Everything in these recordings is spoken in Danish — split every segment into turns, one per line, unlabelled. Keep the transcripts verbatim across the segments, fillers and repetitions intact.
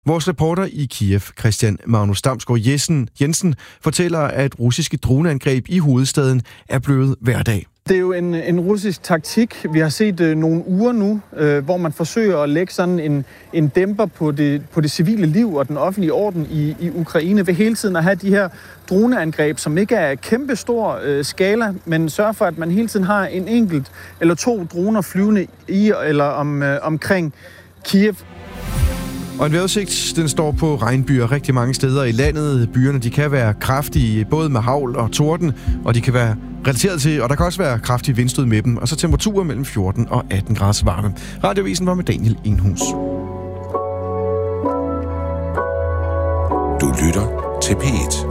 Vores reporter i Kiev, Christian Magnus Damsgaard Jensen, Jensen, fortæller, at russiske droneangreb i hovedstaden er blevet hverdag.
Det er jo en, en russisk taktik. Vi har set øh, nogle uger nu, øh, hvor man forsøger at lægge sådan en, en dæmper på det, på det civile liv og den offentlige orden i, i Ukraine ved hele tiden at have de her droneangreb, som ikke er kæmpe stor øh, skala, men sørger for, at man hele tiden har en enkelt eller to droner flyvende i eller om, øh, omkring Kiev.
Og en vejrudsigt, den står på regnbyer rigtig mange steder i landet. Byerne, de kan være kraftige, både med hagl og torden, og de kan være relateret til, og der kan også være kraftig vindstød med dem, og så temperaturer mellem fjorten og atten grader varme. Radioavisen var med Daniel Enhus.
Du lytter til P et.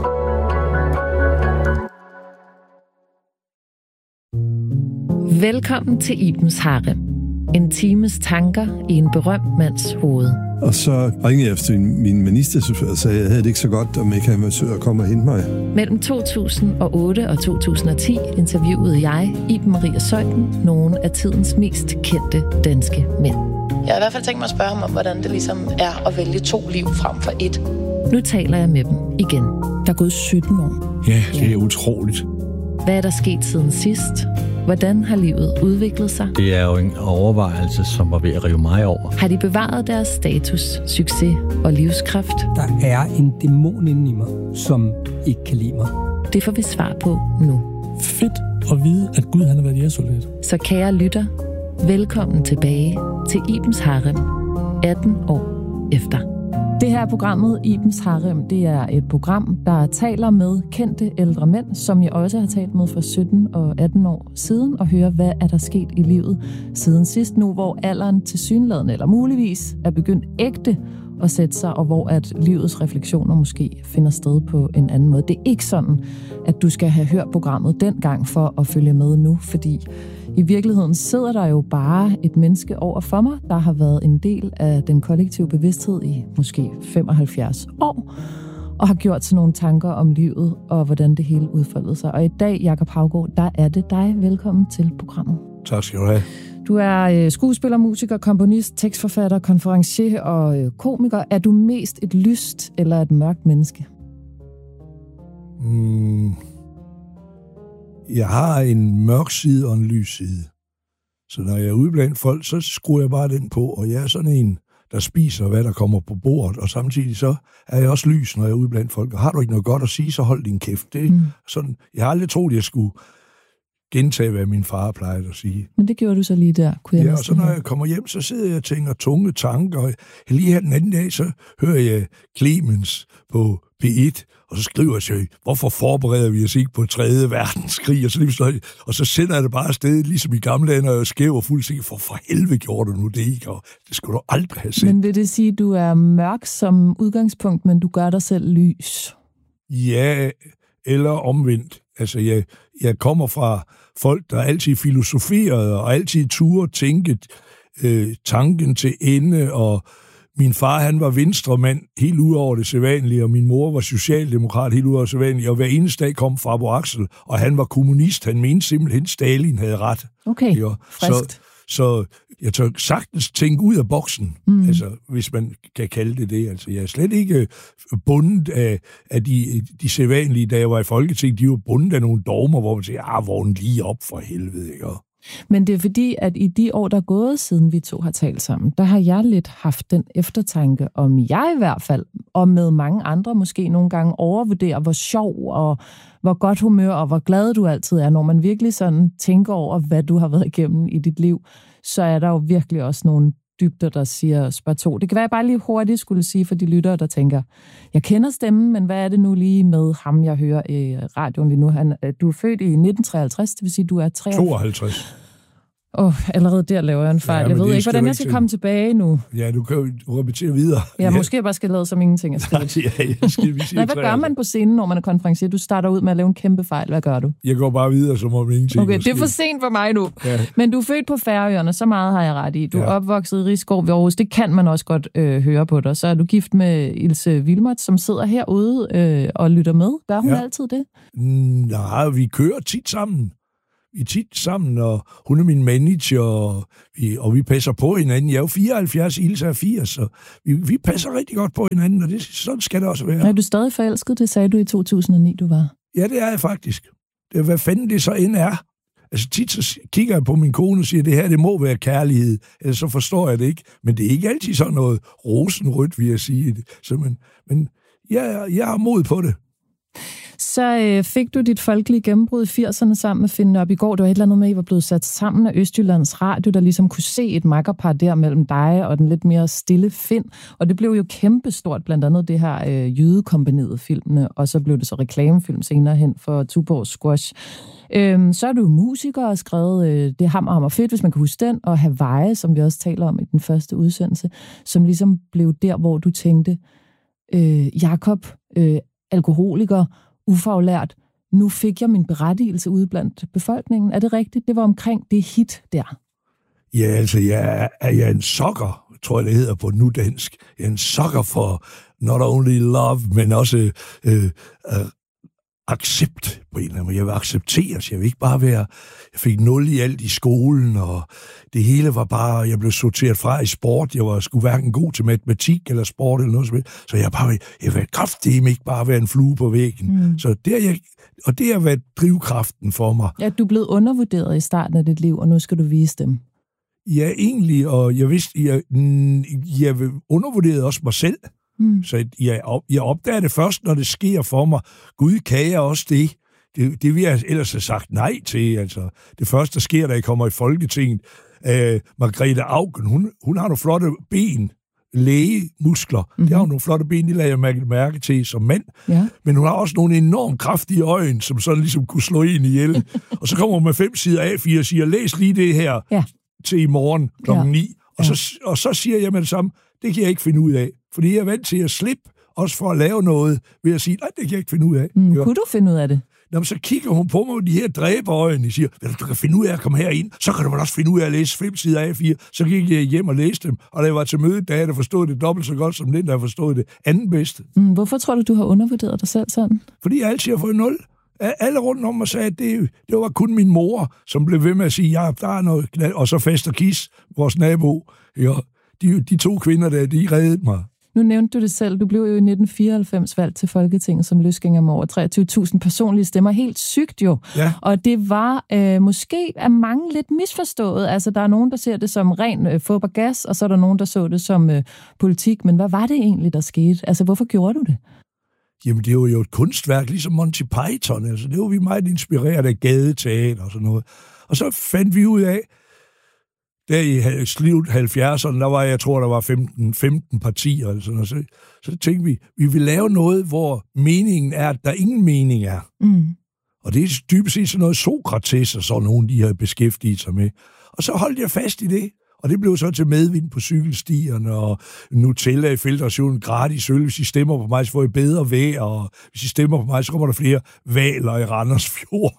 Velkommen til Ibens Harem. En times tanker i en berømt mands hoved.
Og så ringede jeg efter min ministerchauffør og sagde, at jeg havde det ikke så godt, om ikke han ville komme og hente mig.
Mellem to tusind og otte og to tusind og ti interviewede jeg, Iben Maria Zeuthen, nogle af tidens mest kendte danske mænd.
Jeg har i hvert fald tænkt mig at spørge ham om, hvordan det ligesom er at vælge to liv frem for et.
Nu taler jeg med dem igen. Der er gået sytten år.
Ja, det er utroligt.
Hvad er der sket siden sidst? Hvordan har livet udviklet sig?
Det er jo en overvejelse, som var ved at rive mig over.
Har de bevaret deres status, succes og livskraft?
Der er en dæmon inde i mig, som ikke kan lide mig.
Det får vi svar på nu.
Fedt at vide, at Gud han har været jægersoldat.
Så kære lytter, velkommen tilbage til Ibens Harem, atten år efter. Det her programmet, Ibens Harem, det er et program, der taler med kendte ældre mænd, som jeg også har talt med for sytten og atten år siden, og hører, hvad er der sket i livet siden sidst nu, hvor alderen tilsyneladende eller muligvis er begyndt ægte at sætte sig, og hvor at livets refleksioner måske finder sted på en anden måde. Det er ikke sådan, at du skal have hørt programmet dengang for at følge med nu, fordi i virkeligheden sidder der jo bare et menneske over for mig, der har været en del af den kollektive bevidsthed i måske femoghalvfjerds år, og har gjort sig nogle tanker om livet og hvordan det hele udfoldede sig. Og i dag, Jakob Haugaard, der er det dig. Velkommen til programmet.
Tak skal du have.
Du er skuespiller, musiker, komponist, tekstforfatter, konferencier og komiker. Er du mest et lyst eller et mørkt menneske?
Mm. Jeg har en mørk side og en lys side. Så når jeg er ude blandt folk, så skruer jeg bare den på, og jeg er sådan en, der spiser, hvad der kommer på bordet, og samtidig så er jeg også lys, når jeg er ude blandt folk. Og har du ikke noget godt at sige, så hold din kæft. Det er mm. sådan, jeg har aldrig troet, jeg skulle gentage, hvad min far plejede at sige.
Men det gjorde du så lige der, kunne jeg
Ja, og så når jeg kommer hjem, så sidder jeg og tænker tunge tanker, og lige her den anden dag, så hører jeg Clemens på P et, og så skriver jeg sig, hvorfor forbereder vi os ikke på tredje verdenskrig, og så, lige, og så sender jeg det bare afsted, ligesom i gamle dage, når jeg er skæv og fuldstændig, for for helvede gjorde du nu det ikke, og det skulle du aldrig have set.
Men vil det sige, at du er mørk som udgangspunkt, men du gør dig selv lys?
Ja, eller omvendt. Altså, jeg, jeg kommer fra folk, der altid filosoferede, og altid turde tænke øh, tanken til ende, og min far, han var venstremand helt ud over det sædvanlige, og min mor var socialdemokrat helt ud over det sædvanlige, og hver eneste dag kom Farbo Axel, og han var kommunist. Han mente simpelthen, Stalin havde ret.
Okay, ja, friskt.
Så, så jeg tør sagtens tænke ud af boksen, mm. altså, hvis man kan kalde det det. Altså, jeg er slet ikke bundet af, af de, de sædvanlige, da jeg var i Folketinget, de var bundet af nogle dogmer, hvor man siger, ah, vågn lige op for helvede, ikke?
Men det er fordi, at i de år, der er gået, siden vi to har talt sammen, der har jeg lidt haft den eftertanke, om jeg i hvert fald, og med mange andre måske nogle gange overvurderer, hvor sjov og hvor godt humør og hvor glad du altid er, når man virkelig sådan tænker over, hvad du har været igennem i dit liv, så er der jo virkelig også nogle dybder, der siger spørg to. Det kan være, jeg bare lige hurtigt skulle sige for de lyttere, der tænker, jeg kender stemmen, men hvad er det nu lige med ham, jeg hører i radioen lige nu? Han, du er født i nitten treoghalvtreds, det vil sige, du er treoghalvtreds.
tooghalvtreds.
Åh, oh, allerede der laver jeg en fejl. Ja, jeg ved ikke, hvordan jeg skal til komme tilbage nu.
Ja, du kan jo repetere videre.
Ja, ja. Måske jeg bare skal lade som ingenting er sket.
ja, jeg skal, vi
Nej, hvad gør man på scenen, når man er konferencier? Du starter ud med at lave en kæmpe fejl. Hvad gør du?
Jeg går bare videre, som om ingenting.
Okay, det er for sent for mig nu. Ja. Men du er født på Færøerne, så meget har jeg ret i. Du er ja. opvokset i Risskov ved Aarhus. Det kan man også godt øh, høre på dig. Så er du gift med Ilse Vilmert, som sidder herude øh, og lytter med. Gør hun ja. altid det?
Nej, vi kører tit sammen. vi er tit sammen, og hun er min manager, og vi, og vi passer på hinanden. Jeg er jo fireoghalvfjerds, Ilse er firs, så vi, vi passer rigtig godt på hinanden, og det, sådan skal det også være.
Er du stadig forelsket? Det sagde du i to tusind og ni, du var.
Ja, det er jeg faktisk. Det er, hvad fanden det så end er. Altså tit så kigger jeg på min kone og siger, det her, det må være kærlighed, ellers så forstår jeg det ikke. Men det er ikke altid sådan noget rosenrødt, vil jeg sige. Så, men men jeg, jeg har mod på det.
Så øh, fik du dit folkelige gennembrud i firserne sammen med Finn Nørbegaard. Det var et eller andet med, at I var blevet sat sammen af Østjyllands Radio, der ligesom kunne se et makkerpar der mellem dig og den lidt mere stille Finn. Og det blev jo kæmpestort, blandt andet det her øh, jydekompaniet filmene, og så blev det så reklamefilm senere hen for Tuborg Squash. Øhm, så er du musiker og skrevet øh, Det er hammer, hammer fedt, hvis man kan huske den, og Hawaii, som vi også taler om i den første udsendelse, som ligesom blev der, hvor du tænkte, øh, Jakob, øh, alkoholiker, ufaglært, nu fik jeg min berettigelse ude blandt befolkningen. Er det rigtigt? Det var omkring det hit der.
Ja, altså, jeg er, jeg er en sokker, tror jeg, det hedder på nudansk. Jeg er en sokker for not only love, men også øh, øh, accept på en eller anden måde. Jeg vil accepteres. Jeg vil ikke bare være... Jeg fik nul i alt i skolen, og det hele var bare... Jeg blev sorteret fra i sport. Jeg var sgu hverken god til matematik eller sport eller noget som helst. Så jeg bare... Jeg vil kraftigt ikke bare være en flue på væggen. Mm. Så det er jeg... Og det har været drivkraften for mig.
Ja, du er blevet undervurderet i starten af dit liv, og nu skal du vise dem.
Ja, egentlig, og jeg vidste... Jeg, jeg undervurderede også mig selv. Mm. Så jeg, jeg opdager det først, når det sker for mig. Gud, kan jeg også det? Det, det vil jeg ellers have sagt nej til. Altså, det første, der sker, da jeg kommer i Folketinget, øh, Margrethe Auken, hun, hun har nogle flotte ben, lægemuskler. Mm-hmm. Det har hun nogle flotte ben, de lader jeg mærke, mærke til som mand. Ja. Men hun har også nogle enormt kraftige øjne, som sådan ligesom kunne slå en ihjel. Og så kommer hun med fem sider A fire og siger, læs lige det her ja. til i morgen klokken ja. ni. Og, ja. så, og så siger jeg med det samme, det kan jeg ikke finde ud af. Fordi jeg er vant til at slippe, også for at lave noget, ved at sige, nej, det kan jeg ikke finde ud af.
Mm, kunne du finde ud af det?
Nå, så kigger hun på mig med de her dræberøjne, og siger, du kan finde ud af at komme herind, så kan du vel også finde ud af at læse fem sider A fire. Så gik jeg hjem og læste dem, og da jeg var til møde, da jeg forstod det dobbelt så godt, som den, der forstod det anden bedste.
Mm, hvorfor tror du, du har undervurderet dig selv sådan?
Fordi jeg altid har fået nul. Alle rundt om mig sagde, at det, det var kun min mor, som blev ved med at sige, ja, der er noget knald, og så Fester Kis, vores nabo. Ja, de, de to kvinder der, de reddede mig.
Nu nævnte du det selv. Du blev jo i nitten fireoghalvfems valgt til Folketinget som løsgænger med over treogtyve tusind personlige stemmer. Helt sygt jo. Ja. Og det var øh, måske af mange lidt misforstået. Altså, der er nogen, der ser det som ren øh, fup og gas, og så er der nogen, der så det som øh, politik. Men hvad var det egentlig, der skete? Altså, hvorfor gjorde du det?
Jamen, det var jo et kunstværk, ligesom Monty Python. Altså, det var vi meget inspireret af gadeteater og sådan noget. Og så fandt vi ud af, der i slut halvfjerdserne, der var, jeg tror, der var femten, femten partier, eller sådan noget. Så, så tænkte vi, vi vil lave noget, hvor meningen er, at der ingen mening er. Mm. Og det er dybest set sådan noget Sokrates og sådan nogen, de har beskæftiget sig med. Og så holdt jeg fast i det. Og det blev så til medvind på cykelstierne, og Nutella i filtrationen, gratis øl. Hvis I stemmer på mig, så får I bedre vejr, og hvis I stemmer på mig, så kommer der flere valer i Randers Fjord.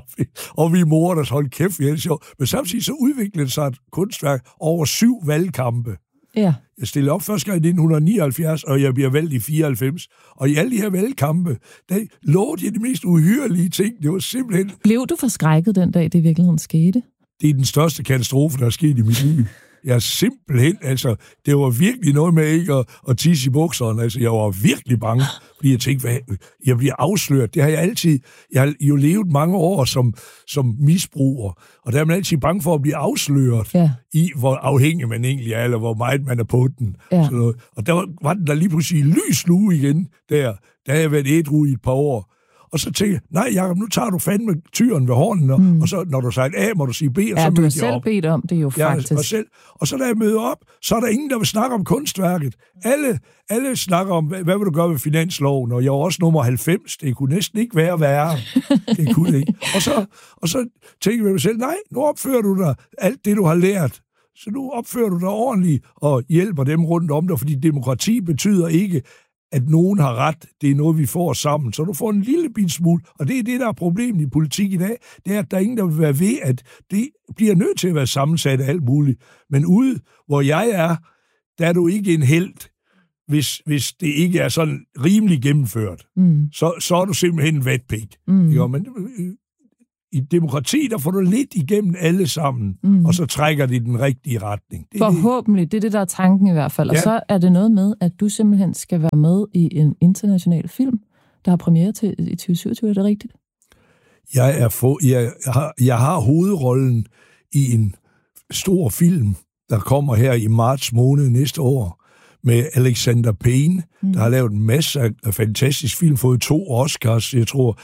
Og vi mor, der holdt kæft, vi er sjovt. Men samtidig så udviklede det sig et kunstværk over syv valgkampe. Ja. Jeg stillede op første gang i nitten nioghalvfjerds, og jeg bliver valgt i fireoghalvfems. Og i alle de her valgkampe, der lovede jeg de mest uhyrelige ting. Det var simpelthen...
Blev du forskrækket den dag, det i virkeligheden skete?
Det er den største katastrofe, der er sket i mit liv. Jeg er simpelthen, altså, det var virkelig noget med ikke at, at tisse i bukserne. Altså, jeg var virkelig bange, fordi jeg tænkte, hvad, jeg bliver afsløret. Det har jeg altid, jeg har jo levet mange år som, som misbruger, og der er man altid bange for at blive afsløret ja. i, hvor afhængig man egentlig er, eller hvor meget man er på den. Ja. Sådan noget. Og der var, var den der lige pludselig lys lue igen, der, der har jeg været ædru i et par år. Og så tænkte jeg, nej Jacob, nu tager du fandme tyren ved hånden, og, mm. og så når du siger A, må du sige B, og
ja,
så
møder jeg op. Ja, du har selv bedt om det jo
ja,
faktisk.
Og, selv, og så da jeg møder op, så er der ingen, der vil snakke om kunstværket. Alle, alle snakker om, hvad, hvad vil du gøre med finansloven, og jeg var også nummer halvfems, det kunne næsten ikke være værre. Det kunne ikke. Og så, og så tænkte jeg mig selv, nej, nu opfører du dig alt det, du har lært. Så nu opfører du dig ordentligt og hjælper dem rundt om dig, fordi demokrati betyder ikke, at nogen har ret, det er noget, vi får sammen. Så du får en lille bit smule, og det er det, der er problemet i politik i dag, det er, at der er ingen, der vil være ved, at det bliver nødt til at være sammensat af alt muligt. Men ude, hvor jeg er, der er du ikke en helt, hvis, hvis det ikke er sådan rimelig gennemført. Mm. Så, så er du simpelthen en vatpik. Mm. Jo, men i demokrati, der får du lidt igennem alle sammen, mm. og så trækker det i den rigtige retning.
Det Forhåbentlig, det er det, der er tanken i hvert fald. Ja. Og så er det noget med, at du simpelthen skal være med i en international film, der har premiere til i tyve syvogtyve, er det rigtigt?
Jeg, er få, jeg, har, jeg har hovedrollen i en stor film, der kommer her i marts måned næste år, med Alexander Payne, mm. der har lavet en masse af fantastisk film, fået to Oscars, jeg tror,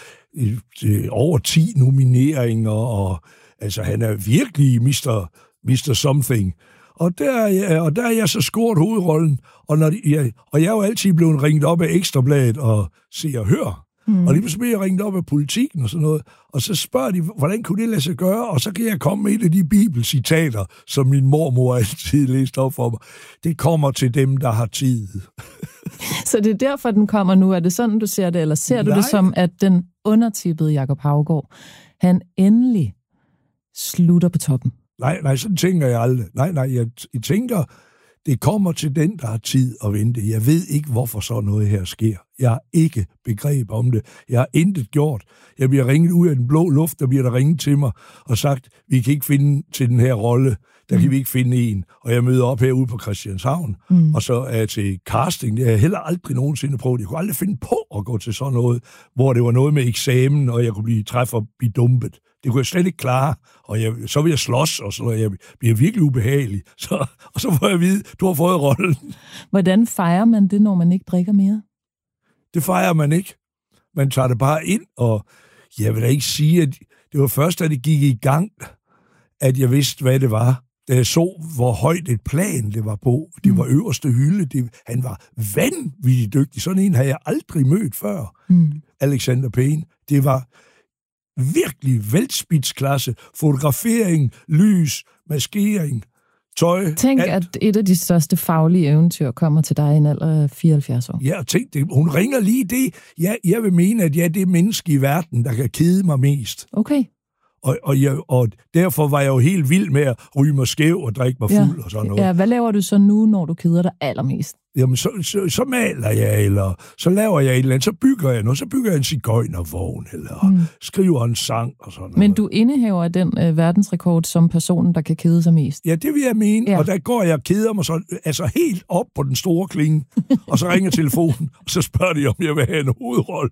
over ti nomineringer, og altså, han er virkelig mister mister Something. Og der, er jeg, og der er jeg så scoret hovedrollen, og, når de, jeg, og jeg er jo altid blevet ringet op af Ekstrabladet og Se og Hør. Mm. Og lige pludselig bliver jeg ringet op af Politikken og sådan noget, og så spørger de, hvordan kunne det lade sig gøre, og så kan jeg komme med et af de bibelcitater, som min mormor altid læste op for mig. Det kommer til dem, der har tid.
Så det er derfor, den kommer nu. Er det sådan, du ser det, eller ser du
Nej.
det som, at den undertippede Jakob Haugaard, han endelig slutter på toppen?
Nej, nej, sådan tænker jeg aldrig. Nej, nej, jeg, jeg tænker, det kommer til den, der har tid at vente. Jeg ved ikke, hvorfor så noget her sker. Jeg har ikke begreb om det. Jeg har intet gjort. Jeg bliver ringet ud af den blå luft, der bliver der ringet til mig og sagt, vi kan ikke finde til den her rolle. Der kan mm. vi ikke finde en. Og jeg møder op herude på Christianshavn, mm. og så er jeg til casting. Det har jeg heller aldrig nogensinde prøvet. Jeg kunne aldrig finde på at gå til sådan noget, hvor det var noget med eksamen, og jeg kunne blive træf og blive dumpet. Det kunne jeg slet ikke klare, og jeg, så vil jeg slås, og så jeg bliver virkelig ubehagelig. Så, og så får jeg at vide, du har fået rollen.
Hvordan fejrer man det, når man ikke drikker mere?
Det fejrer man ikke. Man tager det bare ind, og jeg vil da ikke sige, at det var først, da det gik i gang, at jeg vidste, hvad det var. Da jeg så, hvor højt et plan det var på. Det var øverste hylde. Det, han var vanvittigt dygtig. Sådan en har jeg aldrig mødt før. Mm. Alexander Payne. Det var virkelig væltspidsklasse. Fotografering, lys, maskering, tøj.
Tænk,
alt.
at et af de største faglige eventyr kommer til dig i en alder af fireoghalvfjerds år.
Ja, tænk det. Hun ringer lige det. Ja, jeg vil mene, at jeg er det menneske i verden, der kan kede mig mest.
Okay.
Og, og, jeg, og derfor var jeg jo helt vild med at ryge mig skæv og drikke mig fuld
ja.
og sådan noget.
Ja, hvad laver du så nu, når du keder dig allermest?
Jamen, så, så, så maler jeg, eller så laver jeg et eller andet, så bygger jeg noget, så bygger jeg en sigøjnervogn, eller mm. skriver en sang og sådan noget.
Men du indehaver den øh, verdensrekord som personen, der kan kede sig mest?
Ja, det vil jeg mene, ja. Og der går jeg og keder mig så, altså helt op på den store klinge, og så ringer telefonen, og så spørger de, om jeg vil have en hovedrolle.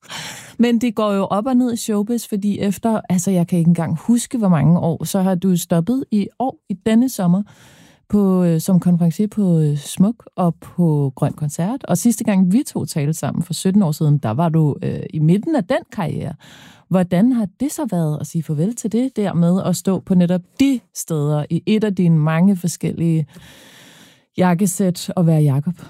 Men det går jo op og ned i showbiz, fordi efter, altså jeg kan ikke engang huske, hvor mange år, så har du stoppet i år, i denne sommer, på, som konferencier på Smuk og på Grøn Koncert. Og sidste gang vi to talte sammen for sytten år siden, der var du øh, i midten af den karriere. Hvordan har det så været at sige farvel til det der med at stå på netop de steder i et af dine mange forskellige jakkesæt og være Jakob?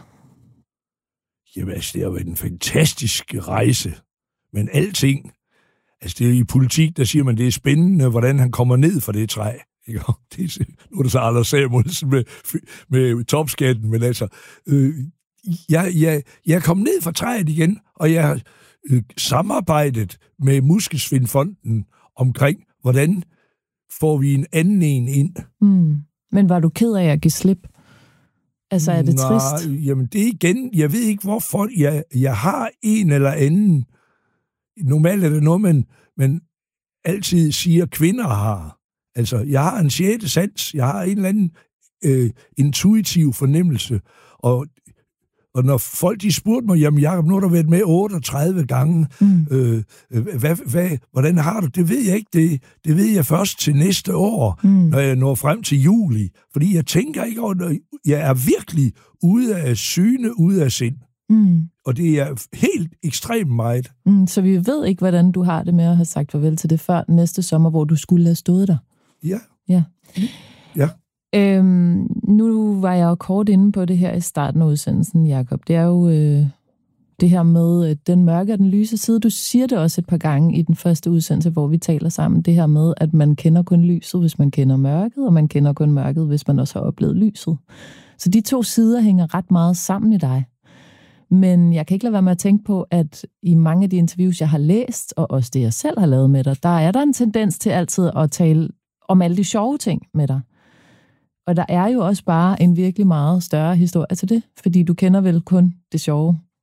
Jamen altså, det har været en fantastisk rejse. Men alting, altså det er i politik, der siger man, det er spændende, hvordan han kommer ned fra det træ. Ikke? Det er, nu er det så Anders Samuelsen med, med topskatten, men altså, øh, jeg, jeg, jeg kom ned fra træet igen, og jeg har øh, samarbejdet med Muskelsvindfonden omkring, hvordan får vi en anden en ind.
Mm. Men var du ked af at give slip? Altså, er det
Nej,
trist?
Jamen, det er igen, jeg ved ikke hvorfor, jeg, jeg har en eller anden. Normalt er det noget, man, man altid siger, kvinder har. Altså, jeg har en sjette sans, jeg har en eller anden øh, intuitiv fornemmelse, og, og når folk de spurgte mig, jamen Jacob, nu har du været med otteogtredive gange, mm. øh, hvad, hvad, hvordan har du? Det ved jeg ikke, det, det ved jeg først til næste år, mm. når jeg når frem til juli, fordi jeg tænker ikke over, jeg er virkelig ude af syne, ude af sind. Mm. Og det er helt ekstremt meget.
Mm, så vi ved ikke, hvordan du har det med at have sagt farvel til det før næste sommer, hvor du skulle have stået der.
Ja.
Ja.
Ja.
Øhm, nu var jeg jo kort inde på det her i starten af udsendelsen, Jakob. Det er jo øh, det her med øh, den mørke og den lyse side. Du siger det også et par gange i den første udsendelse, hvor vi taler sammen. Det her med, at man kender kun lyset, hvis man kender mørket, og man kender kun mørket, hvis man også har oplevet lyset. Så de to sider hænger ret meget sammen i dig. Men jeg kan ikke lade være med at tænke på, at i mange af de interviews, jeg har læst, og også det, jeg selv har lavet med dig, der er der en tendens til altid at tale om alle de sjove ting med dig. Og der er jo også bare en virkelig meget større historie til det, fordi du kender vel kun det sjove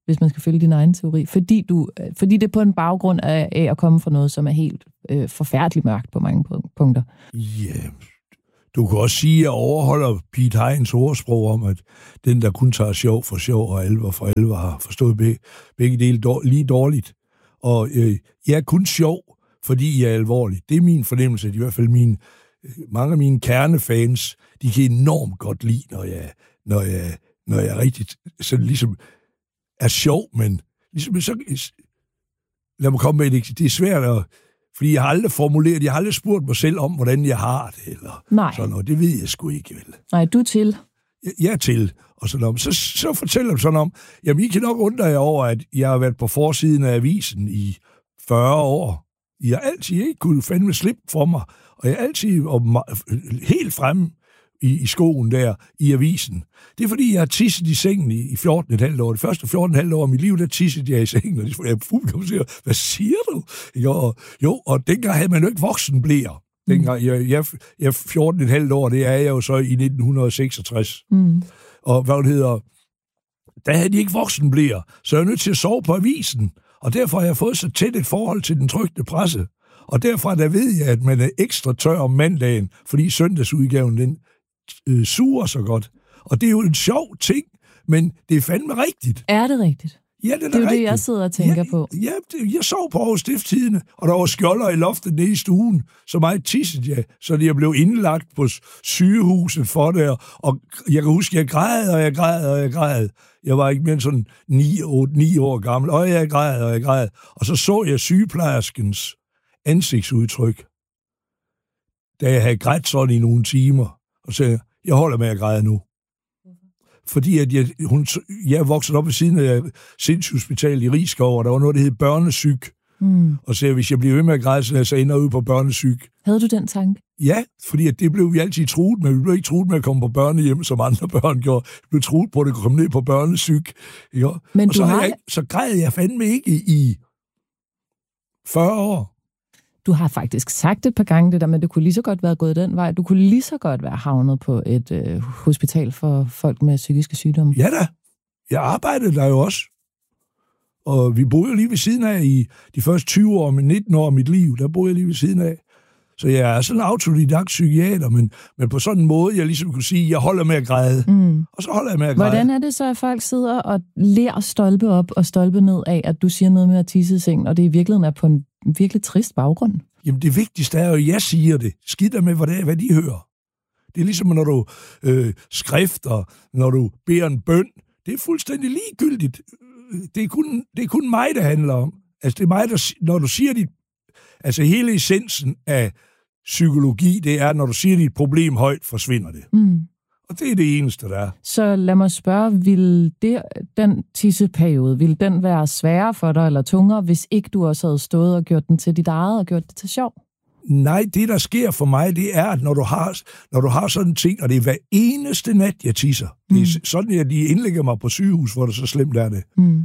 hvis man skal følge din egen teori. Fordi, du, fordi det er på en baggrund af, af at komme fra noget, som er helt øh, forfærdeligt mørkt på mange punkter.
Ja, yeah. Du kan også sige, at jeg overholder Piet Heyns ordsprog om, at den, der kun tager sjov for sjov og alvor for alvor, har forstået begge, begge dele dår, lige dårligt. Og øh, jeg er kun sjov, fordi jeg er alvorlig. Det er min fornemmelse, at i hvert fald mine, mange af mine kernefans, de kan enormt godt lide, når jeg, når jeg, når jeg rigtig sådan ligesom er sjov, men ligesom så, lad mig komme med det. Det er svært at... Fordi jeg har aldrig formuleret, jeg har aldrig spurgt mig selv om, hvordan jeg har det, eller
Nej.
sådan noget. Det ved jeg sgu ikke, vel.
Nej, du er til.
Jeg, jeg er til, og sådan noget. Så, så fortæller du sådan om, jamen, I kan nok undre jer over, at jeg har været på forsiden af avisen i fyrre år. Jeg har altid ikke kunne fandme slippe for mig, og jeg er altid og, helt fremme i, i skoen der, i avisen. Det er fordi, jeg har tisset i sengen i, i fjorten komma fem år. Det første fjorten komma fem år af mit liv, der tissede jeg i sengen, og det er fuldkommen siger, hvad siger du? Jo, jo, og dengang havde man jo ikke voksenblæer. Dengang, jeg, jeg, jeg er fjorten komma fem år, det er jeg jo så i nitten seksogtres. Mm. Og hvad det hedder, der havde de ikke voksenblæer, så jeg er nødt til at sove på avisen. Og derfor har jeg fået så tæt et forhold til den trykte presse. Og derfra der ved jeg, at man er ekstra tør om mandagen, fordi søndagsudgaven, den øh, suger så godt. Og det er jo en sjov ting, men det er fandme rigtigt.
Er det rigtigt?
Ja, det er
det er jo
rigtigt.
det, jeg sidder og tænker
ja,
på.
Ja, det, jeg sov på Aarhus Stiftstidende, og der var skjolder i loftet nede i stuen, så meget tissede jeg, så jeg blev indlagt på sygehuset for det, og jeg kan huske, jeg græd, og jeg græd, og jeg græd. Jeg var ikke mere end sådan ni, otte, ni år gammel, og jeg græd, og jeg græd. Og så så jeg sygeplejerskens ansigtsudtryk, da jeg havde grædt sådan i nogle timer, og sagde, jeg holder med at græde nu. Fordi at jeg, hun, jeg er vokset op ved siden af sindssygehospitalet i Risskov, og der var noget, der hed børnesyg. Mm. Og så hvis jeg bliver ved med at græde, så ender jeg ud på børnesyg.
Havde du den tanke?
Ja, fordi at det blev vi altid truet med. Vi blev ikke truet med at komme på børnehjem, som andre børn gjorde. Vi blev truet på, at det kunne komme ned på børnesyg. Ja. Men og så, har... jeg, så græd jeg fandme ikke i fyrre år.
Du har faktisk sagt et par gange det der, men det kunne lige så godt være gået den vej. Du kunne lige så godt være havnet på et øh, hospital for folk med psykiske sygdomme.
Ja da. Jeg arbejdede der jo også. Og vi boede lige ved siden af i de første tyve år, med nitten år af mit liv. Der boede jeg lige ved siden af. Så jeg er sådan en autodidakt psykiater, men, men på sådan en måde, jeg ligesom kunne sige, jeg holder med at græde. Mm. Og så holder jeg med at græde.
Hvordan er det så, at folk sidder og ler stolpe op og stolpe ned af, at du siger noget med at tisse i sengen, og det i virkeligheden er på en virkelig trist baggrund?
Jamen det vigtigste er jo, at jeg siger det. Skid dig med, hvad, det er, hvad de hører. Det er ligesom, når du øh, skrifter, når du beder en bøn. Det er fuldstændig ligegyldigt. Det er kun, det er kun mig, det handler om. Altså det er mig, der, når du siger dit... Altså hele essensen af psykologi, det er, når du siger dit problem højt, forsvinder det. Mm. Og det er det eneste, der er.
Så lad mig spørge, vil det, den tisseperiode, vil den være sværere for dig eller tungere, hvis ikke du også havde stået og gjort den til dit eget og gjort det til sjov?
Nej, det der sker for mig, det er, at når du har, når du har sådan en ting, og det er hver eneste nat, jeg tisser, mm. det er sådan, at de indlægger mig på sygehus, hvor det så slemt er det, mm.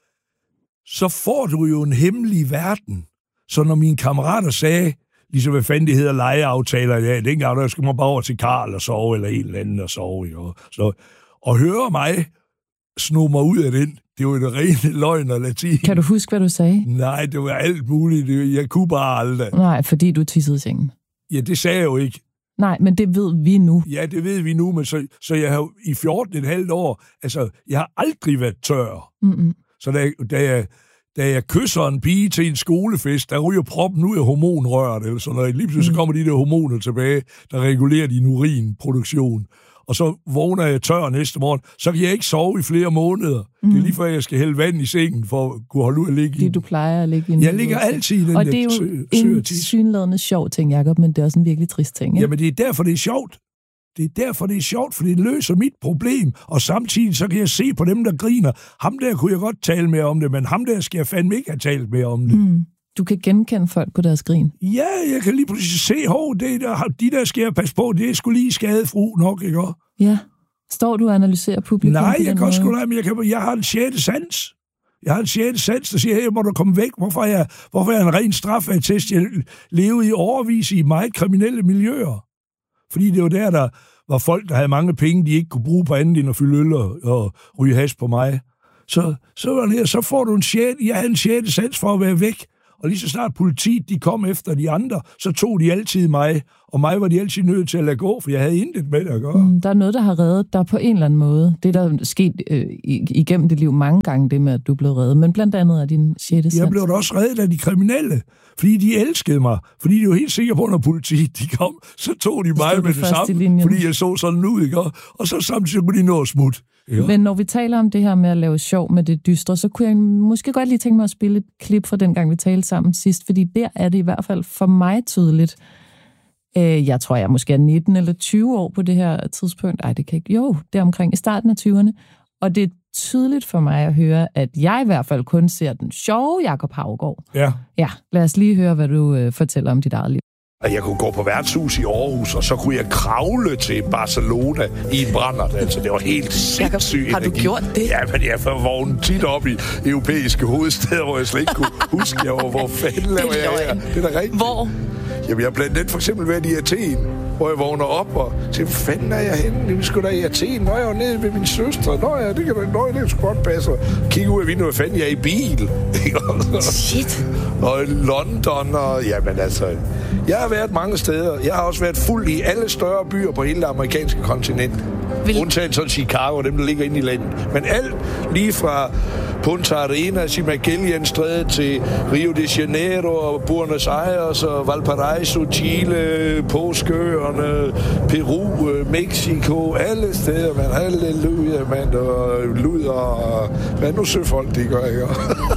så får du jo en hemmelig verden. Så når mine kammerater sagde, ligesom hvad fanden det hedder, legeaftaler i dag, dengang der skulle man bare over til Karl og sove, eller en eller anden og sove. Og, så, og høre mig sno mig ud af den, det var en ren løgn og latin.
Kan du huske, hvad du sagde?
Nej, det var alt muligt. Jeg kunne bare aldrig.
Nej, fordi du tissede i sengen.
Ja, det sagde jeg jo ikke.
Nej, men det ved vi nu.
Ja, det ved vi nu, men så, så jeg har i fjorten komma fem år, altså, jeg har aldrig været tør. Mm-mm. Så da, da jeg... Da jeg kysser en pige til en skolefest, der ryger proppen ud af hormonrøret, eller sådan noget. Lige pludselig så kommer de der hormoner tilbage, der regulerer din urinproduktion. Og så vågner jeg tør næste morgen, så kan jeg ikke sove i flere måneder. Mm. Det er lige før, jeg skal hælde vand i sengen, for at kunne holde ud at ligge i.
Det du plejer at ligge i.
Jeg ligger altid i den
og
der.
Og det er jo en synladende sjov ting, Jacob, men det er også en virkelig trist ting. Ikke?
Jamen, det er derfor, det er sjovt. Det er derfor, det er sjovt, for det løser mit problem. Og samtidig så kan jeg se på dem, der griner. Ham der kunne jeg godt tale mere om det, men ham der skal jeg fandme ikke have talt mere om det. Mm.
Du kan genkende folk på deres grin?
Ja, jeg kan lige pludselig se, hov, det der, de der skal jeg passe på, det er sgu lige skadefru nok, ikke?
Ja. Står du og analyserer publikum?
Nej, jeg kan også sgu da, men jeg, kan, jeg har en sjette sans. Jeg har en sjette sans, der siger, hey, må du komme væk? Hvorfor er jeg, hvorfor er jeg en ren strafattest? Jeg levede i overvis i meget kriminelle miljøer. Fordi det var der, der var folk, der havde mange penge, de ikke kunne bruge på andet end at fylde øl og, og ryge hash på mig. Så, så, var det, så får du en sjette, jeg havde en sjette sans for at være væk. Og lige så snart politiet de kom efter de andre, så tog de altid mig. Og mig var de altid nødt til at lade gå, for jeg havde intet med det at gøre.
Mm, der er noget, der har reddet dig på en eller anden måde. Det der er sket øh, igennem dit liv mange gange, det med, at du blev reddet. Men blandt andet af din sjette sans.
Jeg blev da også reddet af de kriminelle, fordi de elskede mig. Fordi de var helt sikre på, når politiet de kom, så tog de mig med det samme, fordi jeg så sådan ud, ikke? Og så samtidig kunne de nå at smutte. Ja.
Men når vi taler om det her med at lave sjov med det dystre, så kunne jeg måske godt lige tænke mig at spille et klip fra den gang, vi talte sammen sidst, fordi der er det i hvert fald for mig tydeligt. Jeg tror, jeg måske er nitten eller tyve år på det her tidspunkt. Ej, det kan ikke. Jo, det er omkring i starten af tyverne. Og det er tydeligt for mig at høre, at jeg i hvert fald kun ser den sjove Jakob Haugaard.
Ja.
Ja, lad os lige høre, hvad du øh, fortæller om dit eget liv.
Jeg kunne gå på værtshus i Aarhus, og så kunne jeg kravle til Barcelona i en brændert. Altså, det var helt sindssygt.
Har du
energi.
gjort det?
Ja, men jeg var vågnet tit op i europæiske hovedsteder, hvor jeg slet ikke kunne huske, jeg var, hvor fanden laver jeg her. Det er da rigtigt.
Hvor?
Jamen, jeg har blandt andet for eksempel været i Athen, hvor jeg vågner op og tænker, hvor fanden er jeg henne? Vi skulle da i Athen. Nå, jeg var nede ved min søstre. Nå ja, det kan da, nå, det kan sgu godt passe. Kigge ud af vinduet, hvad fanden, jeg er i bil.
Shit.
Og London, og jamen altså... Jeg har været mange steder. Jeg har også været fuld i alle større byer på hele det amerikanske kontinent. Vil... Undtagen sådan Chicago, dem der ligger inde i landet. Men alt lige fra Punta Arenas i Magellan-strædet til Rio de Janeiro og Buenos Aires og Valparaiso, Chile, Påskeøerne, Peru, Mexico, alle steder, man. Halleluja, mand, og luder og... Hvad nu søfolk, de gør, ikke?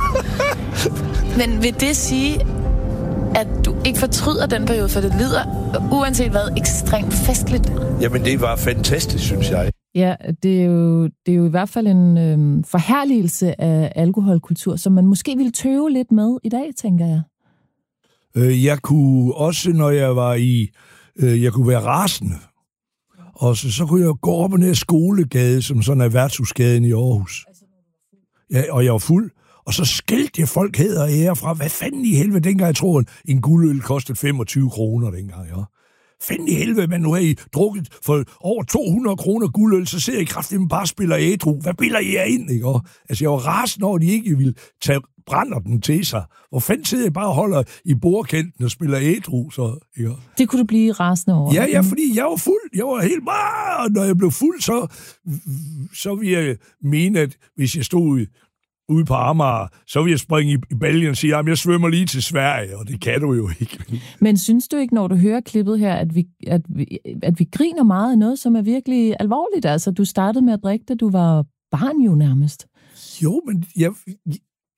Men vil det sige, at du ikke fortryder den periode, for det lyder, uanset hvad, ekstremt festligt?
Jamen, det var fantastisk, synes jeg.
Ja, det er jo, det er jo i hvert fald en øhm, forherligelse af alkoholkultur, som man måske ville tøve lidt med i dag, tænker jeg.
Øh, jeg kunne også, når jeg var i... Øh, jeg kunne være rasende. Og så, så kunne jeg gå op og ned ad Skolegade, som sådan er værtshusgaden i Aarhus. Ja, og jeg var fuld. Og så skældte jeg folk hæder og ære fra, hvad fanden i helvede, dengang jeg tror, en guldøl kostede femogtyve kroner dengang, ja. Fanden i helvede, man nu har I drukket for over to hundrede kroner guldøl, så ser I kraftigt, bare spiller ædru. Hvad bilder I jer ind, ikke? Og, altså, jeg var rasende over, at de ikke ville tage brænder den til sig. Hvor fanden sidder jeg bare og holder i bordkanten og spiller ædru, så, ikke?
Det kunne du blive rasende over.
Ja, ja, fordi jeg var fuld. Jeg var helt meget, og når jeg blev fuld, så, så ville jeg mene, at hvis jeg stod ude på Amager, så vil jeg springe i, i baljen og sige, at jeg svømmer lige til Sverige, og det kan du jo ikke.
Men synes du ikke, når du hører klippet her, at vi, at vi, at vi griner meget af noget, som er virkelig alvorligt? Altså, du startede med at drikke, da du var barn jo nærmest.
Jo, men jeg... jeg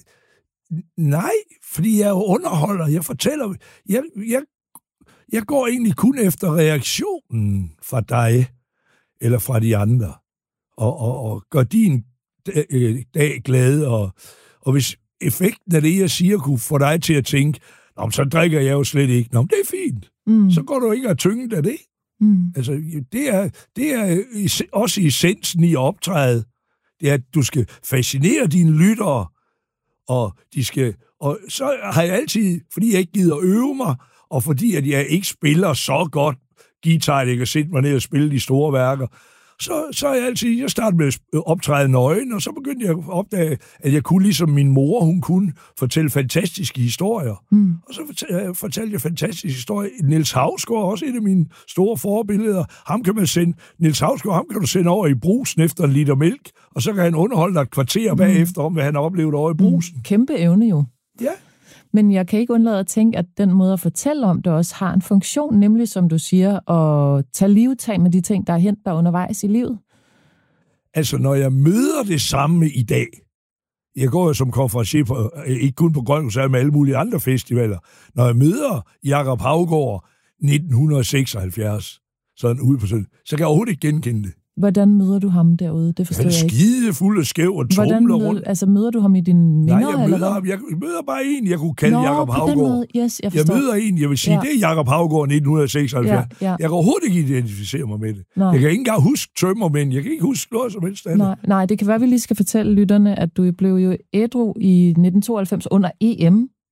nej, fordi jeg underholder, jeg fortæller... Jeg, jeg, jeg går egentlig kun efter reaktionen fra dig, eller fra de andre, og, og, og gør din dag glad, og, og hvis effekten af det, jeg siger, kunne få dig til at tænke, nå, så drikker jeg jo slet ikke. Nå, det er fint. Mm. Så går du ikke at tynge af det. Mm. Altså, det er, det er også essensen i optrædet. Det er, at du skal fascinere dine lyttere, og de skal, og så har jeg altid, fordi jeg ikke gider øve mig, og fordi at jeg ikke spiller så godt guitar, at jeg kan sætte mig ned og spille de store værker, Så, så er jeg altid, jeg startede med at optræde nøgen, og så begyndte jeg at opdage, at jeg kunne, ligesom min mor, hun kunne fortælle fantastiske historier. Mm. Og så fortalte, fortalte jeg fantastiske historier. Niels Hausgaard, også et af mine store forbilleder. Ham kan man sende, Niels Hausgaard, ham kan du sende over i Brugsen efter en liter mælk, og så kan han underholde dig et kvarter bagefter om, hvad han har oplevet over i Brugsen.
Mm. Kæmpe evne jo.
Ja.
Men jeg kan ikke undlade at tænke, at den måde at fortælle om det også har en funktion, nemlig, som du siger, at tage livtag med de ting, der er hent der undervejs i livet.
Altså, når jeg møder det samme i dag, jeg går jo som konferencier på, ikke kun på Grøn Koncert, med alle mulige andre festivaler, når jeg møder Jakob Haugaard nitten seksoghalvfjerds, sådan ude på sådan, så kan jeg overhovedet ikke genkende det.
Hvordan møder du ham derude? Det forstår jeg ikke.
Han er skide fuld af skæv og trumler rundt.
Altså, møder du ham i dine minder?
Nej, jeg møder,
eller
ham, jeg møder bare en, jeg kunne kalde Jakob Haugaard.
Yes, jeg,
jeg møder en, jeg vil sige, ja. Det er Jakob Haugaard nitten seksoghalvfjerds. Ja, ja. Jeg kan overhovedet ikke identificere mig med det. Nej. Jeg kan ikke engang huske tømmermænd. Jeg kan ikke huske noget som helst andet.
Nej, nej, det kan være, vi lige skal fortælle lytterne, at du blev jo ædru i nitten tooghalvfems under E M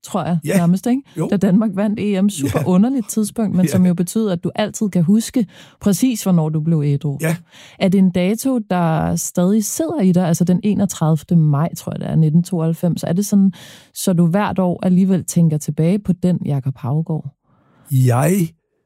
tror jeg,
ja.
nærmest, ikke?
Jo.
Da Danmark vandt E M. Super ja. underligt tidspunkt, men ja. som jo betyder, at du altid kan huske præcis, hvornår du blev ædru.
Ja.
Er det en dato, der stadig sidder i dig, altså den enogtredivte maj, tror jeg det er, nitten tooghalvfems? Er det sådan, så du hvert år alligevel tænker tilbage på den, Jakob Haugaard?
Jeg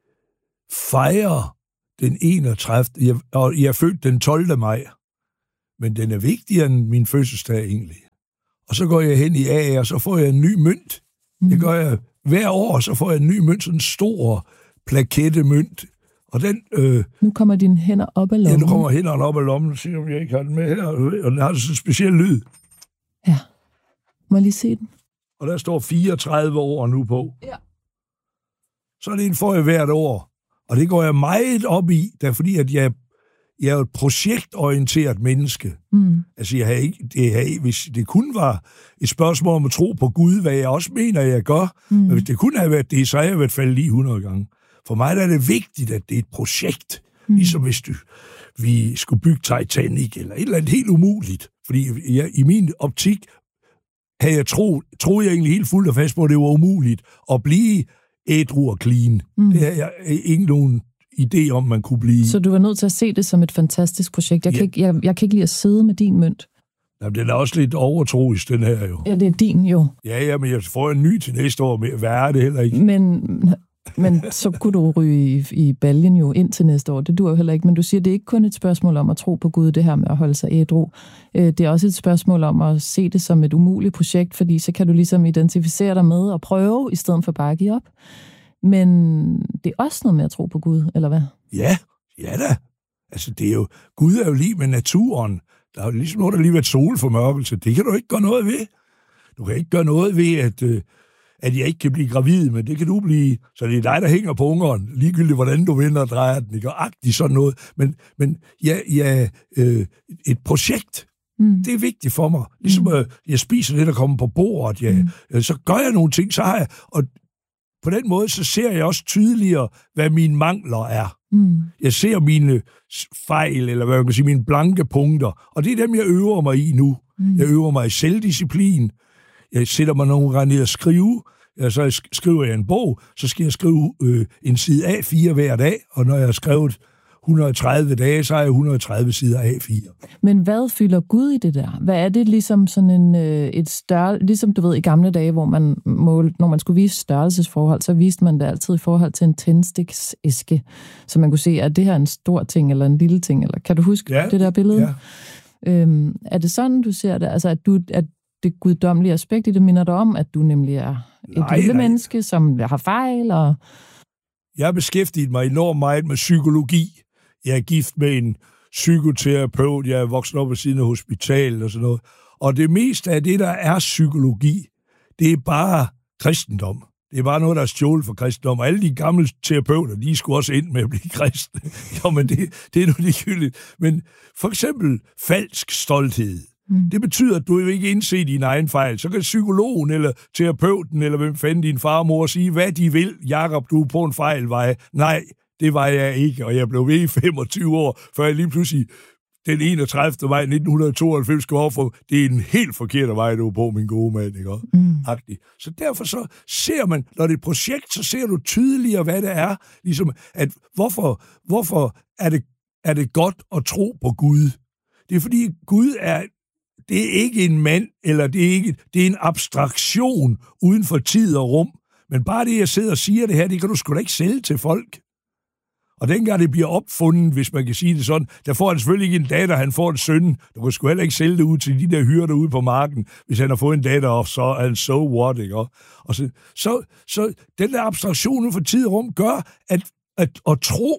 fejrer den enogtredivte Jeg, og jeg er født den tolvte maj, men den er vigtigere end min fødselsdag egentlig. Og så går jeg hen i A, og så får jeg en ny mønt. Mm. Det gør jeg hver år, så får jeg en ny mønt, sådan en stor plakette mønt. Og den... Øh,
nu kommer dine hænder op af lommen.
Ja, nu kommer hænderne op af lommen, og siger, om jeg ikke har den med her. Og den har sådan en speciel lyd.
Ja. Må jeg lige se den?
Og der står fireogtredive år nu på.
Ja.
Så er det en, får jeg hvert år. Og det går jeg meget op i, der, fordi at jeg, jeg er et projektorienteret menneske. Mm. Altså, jeg har ikke, det har, hvis det kun var et spørgsmål om at tro på Gud, hvad jeg også mener, jeg gør, mm. men hvis det kun havde været det, så har jeg været faldet lige hundrede gange. For mig der er det vigtigt, at det er et projekt. Mm. Ligesom hvis du, vi skulle bygge Titanic, eller et eller andet helt umuligt. Fordi jeg, i min optik havde jeg tro, troede jeg egentlig helt fuldt og fast på, at det var umuligt at blive ædru og clean. Mm. Det har jeg ikke nogen idé om, man kunne blive.
Så du var nødt til at se det som et fantastisk projekt. Jeg, ja. kan, ikke, jeg, jeg kan ikke lide at sidde med din mønt.
Jamen, den er også lidt overtroisk, den her jo.
Ja, det er din jo.
Ja, ja, men jeg får en ny til næste år. Hvad er det heller ikke?
Men, men så kunne du ryge i, i baljen jo ind til næste år. Det dur jo heller ikke. Men du siger, det er ikke kun et spørgsmål om at tro på Gud, det her med at holde sig ædru. Det er også et spørgsmål om at se det som et umuligt projekt, fordi så kan du ligesom identificere dig med og prøve, i stedet for bare at give op. Men det er også noget med at tro på Gud, eller hvad?
Ja, ja da. Altså, det er jo, Gud er jo lige med naturen. Der er jo ligesom noget, der lige været solformørkelse. Det kan du ikke gøre noget ved. Du kan ikke gøre noget ved, at, øh, at jeg ikke kan blive gravid, men det kan du blive. Så det er dig, der hænger på ungeren, ligegyldigt hvordan du vender og drejer den. Ikke? Og agtigt sådan noget. Men, men ja, ja, øh, et projekt, mm. det er vigtigt for mig. Ligesom øh, jeg spiser det, der kommer på bordet. Ja, mm. Så gør jeg nogle ting, så har jeg... Og på den måde, så ser jeg også tydeligere, hvad mine mangler er. Mm. Jeg ser mine fejl, eller hvad man kan sige, mine blanke punkter. Og det er dem, jeg øver mig i nu. Mm. Jeg øver mig i selvdisciplin. Jeg sætter mig nogle gange ned og skrive. Ja, så skriver jeg en bog, så skal jeg skrive øh, en side A fire hver dag. Og når jeg har skrevet et hundrede og tredive dage, så har jeg et hundrede og tredive sider A fire.
Men hvad fylder Gud i det der? Hvad er det ligesom sådan en, øh, et større... Ligesom du ved, i gamle dage, hvor man målte, når man skulle vise størrelsesforhold, så viste man det altid i forhold til en tændstiksæske. Så man kunne se, at det her er en stor ting eller en lille ting. Eller kan du huske ja, det der billede? Ja. Øhm, er det sådan, du ser det? Altså, at, du, at det guddommelige aspekt i det minder dig om, at du nemlig er et nej, lille nej. menneske, som har fejl? Og...
Jeg har beskæftiget mig enormt meget med psykologi. Jeg er gift med en psykoterapeut, jeg er vokset op ved siden af hospitalet og sådan noget. Og det meste af det, der er psykologi, det er bare kristendom. Det er bare noget, der er stjålet for kristendom. Og alle de gamle terapeuter, de skulle også ind med at blive kristne. Jo, men det, det er nu ligegyldigt. Men for eksempel falsk stolthed. Mm. Det betyder, at du jo ikke indse dine egen fejl. Så kan psykologen eller terapeuten, eller hvem fanden din far og mor sige, hvad de vil. Jakob, du er på en fejlvej. Nej, det var jeg ikke, og jeg blev ved i femogtyve år, før jeg lige pludselig den enogtredivte maj nitten tooghalvfems skulle overfor, det er en helt forkert vej, du er på, min gode mand, ikke? Mm. Så derfor så ser man, når det er et projekt, så ser du tydeligere, hvad det er, ligesom, at hvorfor, hvorfor er, det, er det godt at tro på Gud? Det er fordi, Gud er, det er ikke en mand, eller det er ikke, det er en abstraktion uden for tid og rum, men bare det, jeg sidder og siger det her, det kan du sgu da ikke sælge til folk. Og dengang det bliver opfundet, hvis man kan sige det sådan, der får han selvfølgelig ikke en datter, han får en søn. Du kan sgu heller ikke sælge det ud til de der hyrder ude på marken, hvis han har fået en datter, og så er han so what, ikke? Og så, så, så den der abstraktion for tid og rum gør, at, at, at tro,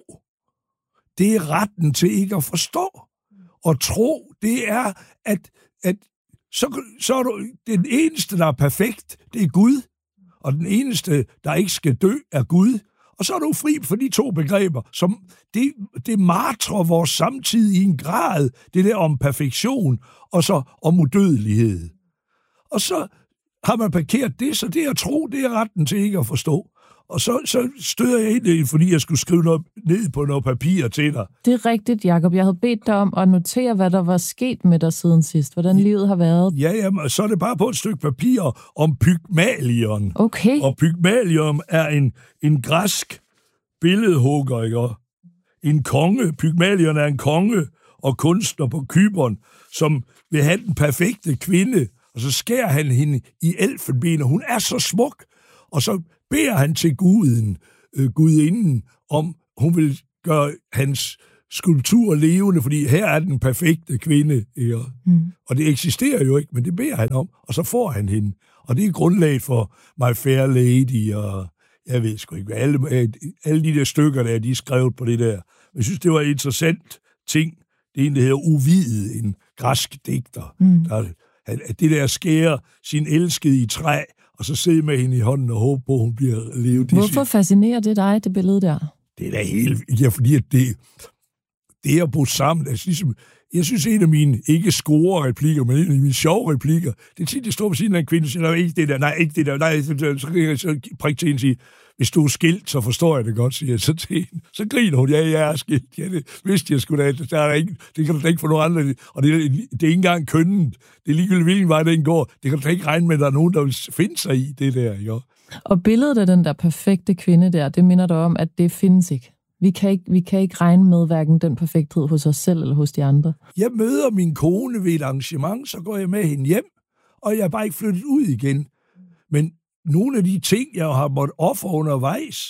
det er retten til ikke at forstå. Og tro, det er, at, at så, så er du, den eneste, der er perfekt, det er Gud. Og den eneste, der ikke skal dø, er Gud. Og så er du fri for de to begreber, som det, det martrer vores samtid i en grad, det der om perfektion, og så om udødelighed. Og så har man parkeret det, så det at tro, det er retten til ikke at forstå. Og så, så støder jeg ind i det, fordi jeg skulle skrive noget ned på noget papir til dig.
Det er rigtigt, Jacob. Jeg havde bedt dig om at notere, hvad der var sket med dig siden sidst. Hvordan livet har været.
Ja, jamen, så er det bare på et stykke papir om Pygmalion.
Okay.
Og Pygmalion er en, en græsk billedhugger, ikke? En konge. Pygmalion er en konge og kunstner på Cypern, som vil have den perfekte kvinde, og så skærer han hende i elfenben, og hun er så smuk, og så beder han til guden, øh, gudinden, om hun vil gøre hans skulptur levende, fordi her er den perfekte kvinde. Ikke? Mm. Og det eksisterer jo ikke, men det beder han om, og så får han hende. Og det er grundlaget for My Fair Lady, og jeg ved sgu ikke, alle, alle de der stykker der, de er skrevet på det der. Men jeg synes, det var en interessant ting. Det er en, der hedder Ovid, en græsk digter. Mm. Der, at det der skærer sin elskede i træ, og så sidde med hende i hånden og håbe på, at hun bliver levet.
Hvorfor fascinerer det dig, det billede der?
Det er da helt... Ja, fordi at det, det er brudt sammen. Altså, ligesom, jeg synes, en af mine, ikke score-replikker, men en af mine sjove replikker, det er tit, det står på siden af en kvinde, og siger, nej, ikke det der, nej, ikke det der, nej, så kan jeg så prikke til hende og sige, hvis du er skilt, så forstår jeg det godt, siger jeg så til hende. Så griner hun, ja, jeg er skilt. Ja, det vidste jeg sgu da. Det, der er ikke, det kan du da ikke få nogen andre. Og det, det er ikke engang kønnet. Det er ligegyldigt, hvilken vej den går. Det kan du da ikke regne med, at der er nogen, der vil finde sig i det der. Jo.
Og billedet af den der perfekte kvinde der, det minder dig om, at det findes ikke. Vi kan ikke, vi kan ikke regne med hverken den perfekthed hos os selv eller hos de andre.
Jeg møder min kone ved et arrangement, så går jeg med hende hjem, og jeg er bare ikke flyttet ud igen. Men nogle af de ting, jeg har måttet ofre undervejs,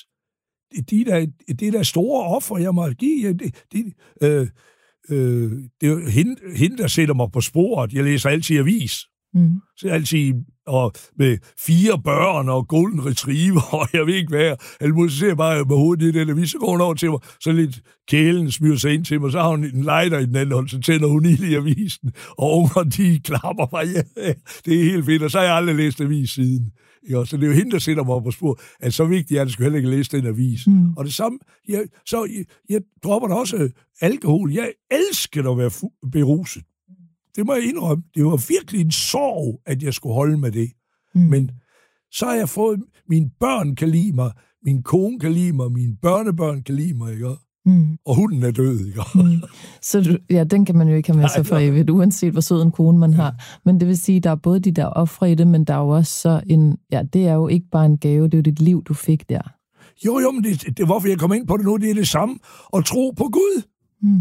de der, det der store offer, jeg måtte give, det, det, øh, øh, det er jo hende, hende, der sætter mig på sporet. Jeg læser altid avis. Mm. Så altid og med fire børn og golden retriever, og jeg ved ikke hvad. Altså, så ser jeg bare med hovedet i den avis, så går hun over til mig, så lidt kælen smyrer sig ind til mig, så har hun en lighter i den anden hånd, så tænder hun ild i avisen, og unger, de klapper bare, ja, det er helt fedt, og så har jeg aldrig læst avis siden. Ja, så det er jo hende, der sætter mig på spor, at så vigtigt er, at jeg skal heller ikke læse den avis. Mm. Og det samme, jeg, så jeg, jeg dropper da også alkohol. Jeg elsker at være fu- beruset. Det må jeg indrømme. Det var virkelig en sorg, at jeg skulle holde med det. Mm. Men så har jeg fået, mine børn kan lide mig, min kone kan lide mig, mine børnebørn kan lide mig, ikke? Mm. Og hunden er død, ikke?
Mm. Så ja, den kan man jo ikke have med sig for evigt, uanset hvor sød en kone man har. Men det vil sige, der er både de der ofre i det, men der er jo også så en, ja, det er jo ikke bare en gave, det er jo dit liv, du fik der.
Jo, jo, men det, det er hvorfor jeg kommer ind på det nu, det er det samme, at tro på Gud. Mm.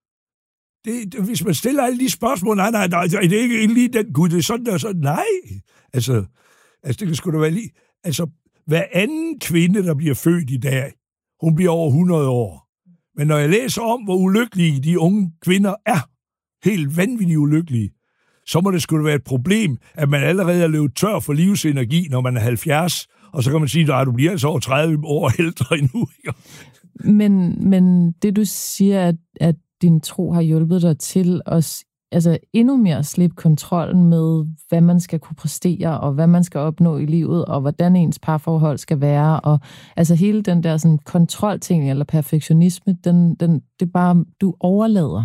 Det, det, hvis man stiller alle de spørgsmål, nej, nej, nej, det er ikke lige den Gud, det er sådan der, sådan, nej. Altså, altså det kan sgu da være lige, altså, hver anden kvinde, der bliver født i dag, hun bliver over hundrede år. Men når jeg læser om, hvor ulykkelige de unge kvinder er, helt vanvittigt ulykkelige, så må det sgu da være et problem, at man allerede er løbet tør for livsenergi, når man er halvfjerds, og så kan man sige, at du bliver altså over tredive år ældre endnu. Ikke?
Men, men det du siger, at, at din tro har hjulpet dig til at altså, endnu mere slippe kontrollen med, hvad man skal kunne præstere, og hvad man skal opnå i livet, og hvordan ens parforhold skal være, og altså hele den der sådan, kontrolting eller perfektionisme, den, den, det er bare, du overlader.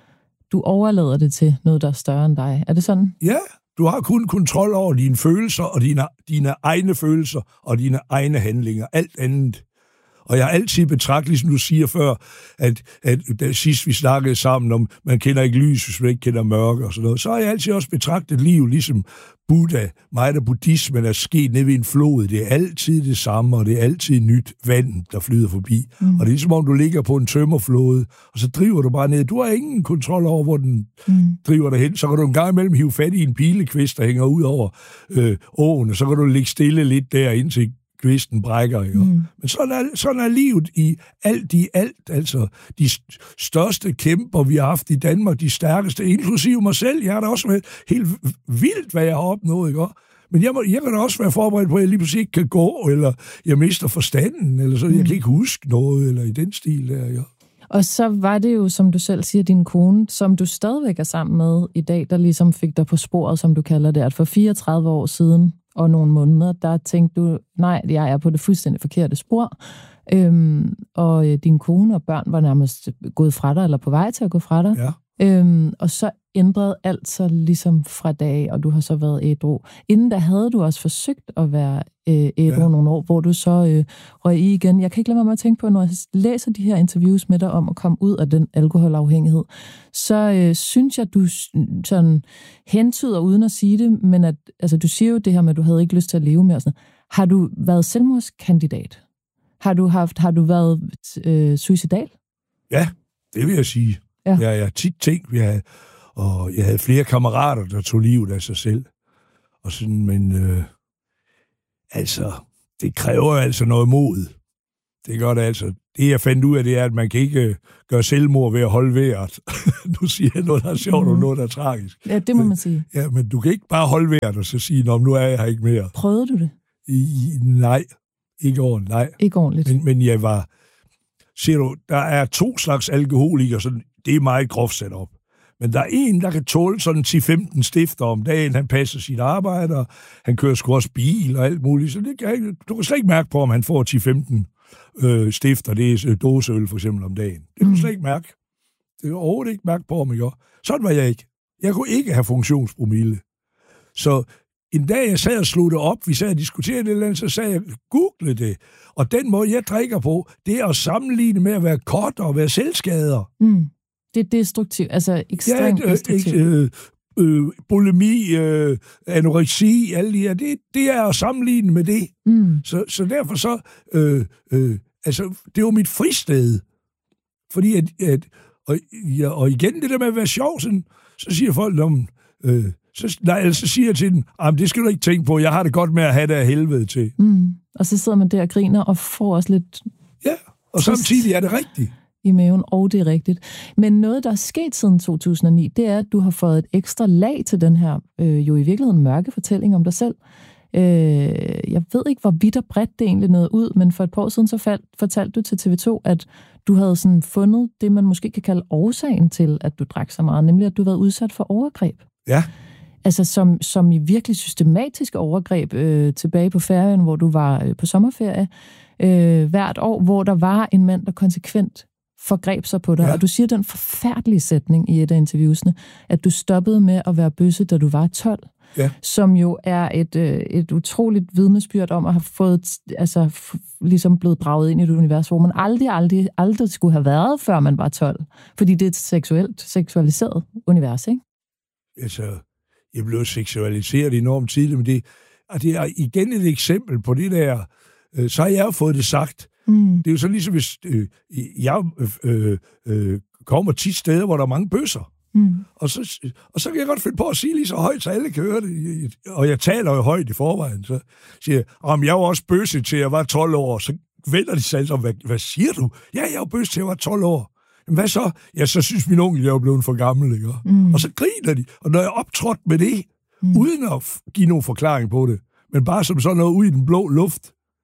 Du overlader det til noget, der er større end dig. Er det sådan?
Ja, du har kun kontrol over dine følelser, og dine, dine egne følelser, og dine egne handlinger. Alt andet. Og jeg har altid betragtet, ligesom du siger før, at, at, at sidst vi snakkede sammen om, man kender ikke lys, hvis man ikke kender mørke og sådan noget, så har jeg altid også betragtet liv ligesom Buddha, mig der buddhismen er sket ned ved en flod. Det er altid det samme, og det er altid nyt vand, der flyder forbi. Mm. Og det er ligesom om, du ligger på en tømmerflåde, og så driver du bare ned. Du har ingen kontrol over, hvor den mm. driver dig hen. Så kan du en gang imellem hive fat i en pilekvist, der hænger ud over øh, åen, og så kan du ligge stille lidt der, indtil kvisten brækker, ikke? Mm. Men sådan er, sådan er livet i alt i alt. Altså, de største kæmper, vi har haft i Danmark, de stærkeste, inklusive mig selv. Jeg har da også været helt vildt, hvad jeg har opnået, ikke? Men jeg, må, jeg kan da også være forberedt på, at jeg lige pludselig ikke kan gå, eller jeg mister forstanden, eller så mm. jeg kan ikke huske noget, eller i den stil der, ja.
Og så var det jo, som du selv siger, din kone, som du stadigvæk er sammen med i dag, der ligesom fik dig på sporet, som du kalder det, at for fireogtredive år siden og nogle måneder, der tænkte du, nej, jeg er på det fuldstændig forkerte spor. Øhm, og din kone og børn var nærmest gået fra dig, eller på vej til at gå fra dig.
Ja.
Øhm, og så ændrede alt så ligesom fra dag, og du har så været ædru. Inden da havde du også forsøgt at være øh, ædru ja. nogle år, hvor du så øh, røg i igen. Jeg kan ikke lade mig med at tænke på, når jeg læser de her interviews med dig om at komme ud af den alkoholafhængighed, så øh, synes jeg, du sådan hentyder uden at sige det, men at, altså, du siger jo det her med, at du havde ikke lyst til at leve mere. Og sådan. Har du været selvmordskandidat? Har du, haft, har du været øh, suicidal?
Ja, det vil jeg sige. Ja. Jeg, jeg har tit tænkt, jeg havde, og jeg havde flere kammerater, der tog livet af sig selv. Og sådan, men øh, altså, det kræver altså noget mod. Det gør det altså. Det, jeg fandt ud af, det er, at man kan ikke gøre selvmord ved at holde vejret. Nu siger jeg noget, der er sjovt, mm. og noget, der er tragisk.
Ja, det må man sige.
Ja, men du kan ikke bare holde vejret og så sige, nå, nu er jeg her ikke mere.
Prøvede du det?
I, nej, ikke ordentligt, nej.
Ikke ordentligt.
Men, men jeg var... Ser du, der er to slags alkoholikere, så det er meget groft sat op. Men der er en, der kan tåle sådan ti til femten stifter om dagen. Han passer sit arbejde, og han kører sgu også bil og alt muligt. Så det kan, du kan slet ikke mærke på, om han får ti til femten øh, stifter. Det er dåseøl for eksempel om dagen. Det kan du slet ikke mærke. Det kan du overhovedet ikke mærke på, om ikke. Sådan var jeg ikke. Jeg kunne ikke have funktionspromille. Så en dag, jeg sad og slog det op, vi sad og diskuterede det eller andet, så sagde jeg, google det. Og den måde, jeg drikker på, det er at sammenligne med at være kort og være selvskader.
Mm. Det er destruktivt, altså ekstremt ja, destruktivt.
Øh, øh, bulimi, øh, anoreksi, alle de her, det, det er at sammenligne med det.
Mm.
Så, så derfor så, øh, øh, altså, det var mit fristed. Fordi, at, at og, ja, og igen, det der med at være sjov, sådan, så siger folk om... Øh, Så, nej, så siger jeg til den, det skal du ikke tænke på, jeg har det godt med at have det af helvede til.
Mm. Og så sidder man der og griner og får også lidt...
Ja, og samtidig er det rigtigt.
I maven, og det er rigtigt. Men noget, der er sket siden to tusind og ni, det er, at du har fået et ekstra lag til den her, øh, jo i virkeligheden mørke fortælling om dig selv. Øh, jeg ved ikke, hvor vidt og bredt det egentlig nåede ud, men for et par år siden så fald, fortalte du til T V to, at du havde sådan fundet det, man måske kan kalde årsagen til, at du drak så meget, nemlig at du havde været udsat for overgreb.
Ja.
Altså som, som i virkelig systematiske overgreb øh, tilbage på Færøerne, hvor du var øh, på sommerferie øh, hvert år, hvor der var en mand, der konsekvent forgreb sig på dig. Ja. Og du siger den forfærdelige sætning i et af interviewsene, at du stoppede med at være bøsse, da du var tolv.
Ja.
Som jo er et, øh, et utroligt vidnesbyrd om at have fået, altså f- ligesom blevet draget ind i et univers, hvor man aldrig, aldrig, aldrig skulle have været, før man var tolv. Fordi det er et seksuelt, seksualiseret univers, ikke?
Altså... Jeg blev seksualiseret enormt tidligt, men det, og det er igen et eksempel på det der, øh, så har jeg jo fået det sagt.
Mm.
Det er jo så ligesom, hvis øh, jeg øh, øh, kommer tit steder, hvor der er mange bøsser.
Mm.
Og, så, og så kan jeg godt finde på at sige lige så højt, så alle kan høre det. Og jeg taler jo højt i forvejen. Så siger jeg, om jeg var også bøsse til jeg var tolv år, så vender de sig altså, hvad, hvad siger du? Ja, jeg var bøsse til jeg var tolv år. Hvad så? Ja, så synes min onkel, jeg er blevet for gammel, ikke? Mm. Og så griner de. Og når jeg optrådte med det, mm. uden at give nogen forklaring på det, men bare som sådan noget ude i den blå luft,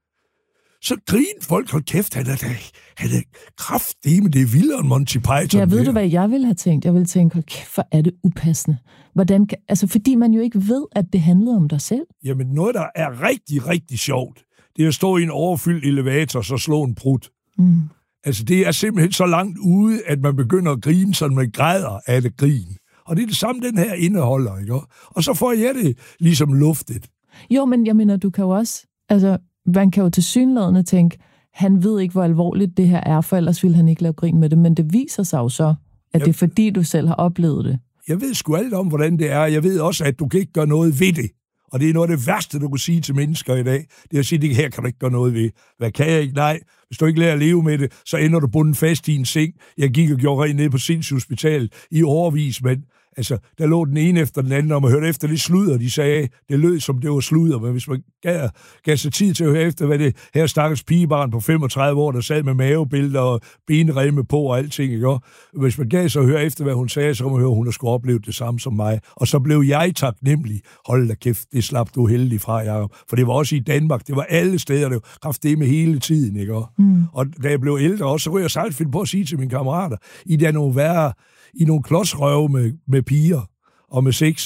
så griner folk, hold kæft, han er, han er kraftedeme, det er vildere end Monty Python.
Ja, ved du, hvad jeg ville have tænkt? Jeg ville tænke, hold kæft, hvor er det upassende. Hvordan kan, altså, fordi man jo ikke ved, at det handlede om dig selv.
Jamen, noget, der er rigtig, rigtig sjovt, det er at stå i en overfyldt elevator, og så slå en prut.
Mm.
Altså, det er simpelthen så langt ude, at man begynder at grine, så man græder af det grin. Og det er det samme, den her indeholder, ikke? Og så får jeg det ligesom luftet.
Jo, men jeg mener, du kan jo også... Altså, man kan jo tilsyneladende tænke, han ved ikke, hvor alvorligt det her er, for ellers ville han ikke lave grin med det. Men det viser sig jo så, at jeg, det er fordi, du selv har oplevet det.
Jeg ved sgu alt om, hvordan det er. Jeg ved også, at du kan ikke gøre noget ved det. Og det er noget af det værste, du kan sige til mennesker i dag. Det er at sige, det her kan du ikke gøre noget ved. Hvad kan jeg ikke? Nej. Hvis du ikke lærer at leve med det, så ender du bundet fast i en seng. Jeg gik og gjorde rent nede på sindssygehospitalet i årevis, men altså, der lå den ene efter den anden, og man hørte efter det sludder. De sagde, det lød som det var sludder, men hvis man gav, gav sig tid til at høre efter, hvad det her stakkels pigebarn på femogtredive år, der sad med mavebilleder og benremme på og alting, ikke? Hvis man gav sig at høre efter, hvad hun sagde, så kunne man høre, at hun har sgu oplevet det samme som mig. Og så blev jeg taknemmelig. Hold da kæft, det slap du heldig fra, Jacob. For det var også i Danmark, det var alle steder, det var kraftedeme hele tiden, ikke?
Mm.
Og da jeg blev ældre også, så kunne jeg sejt finde på at sige til mine kammerater, I der nogle værre i nogle klodsrøve med, med piger og med sex.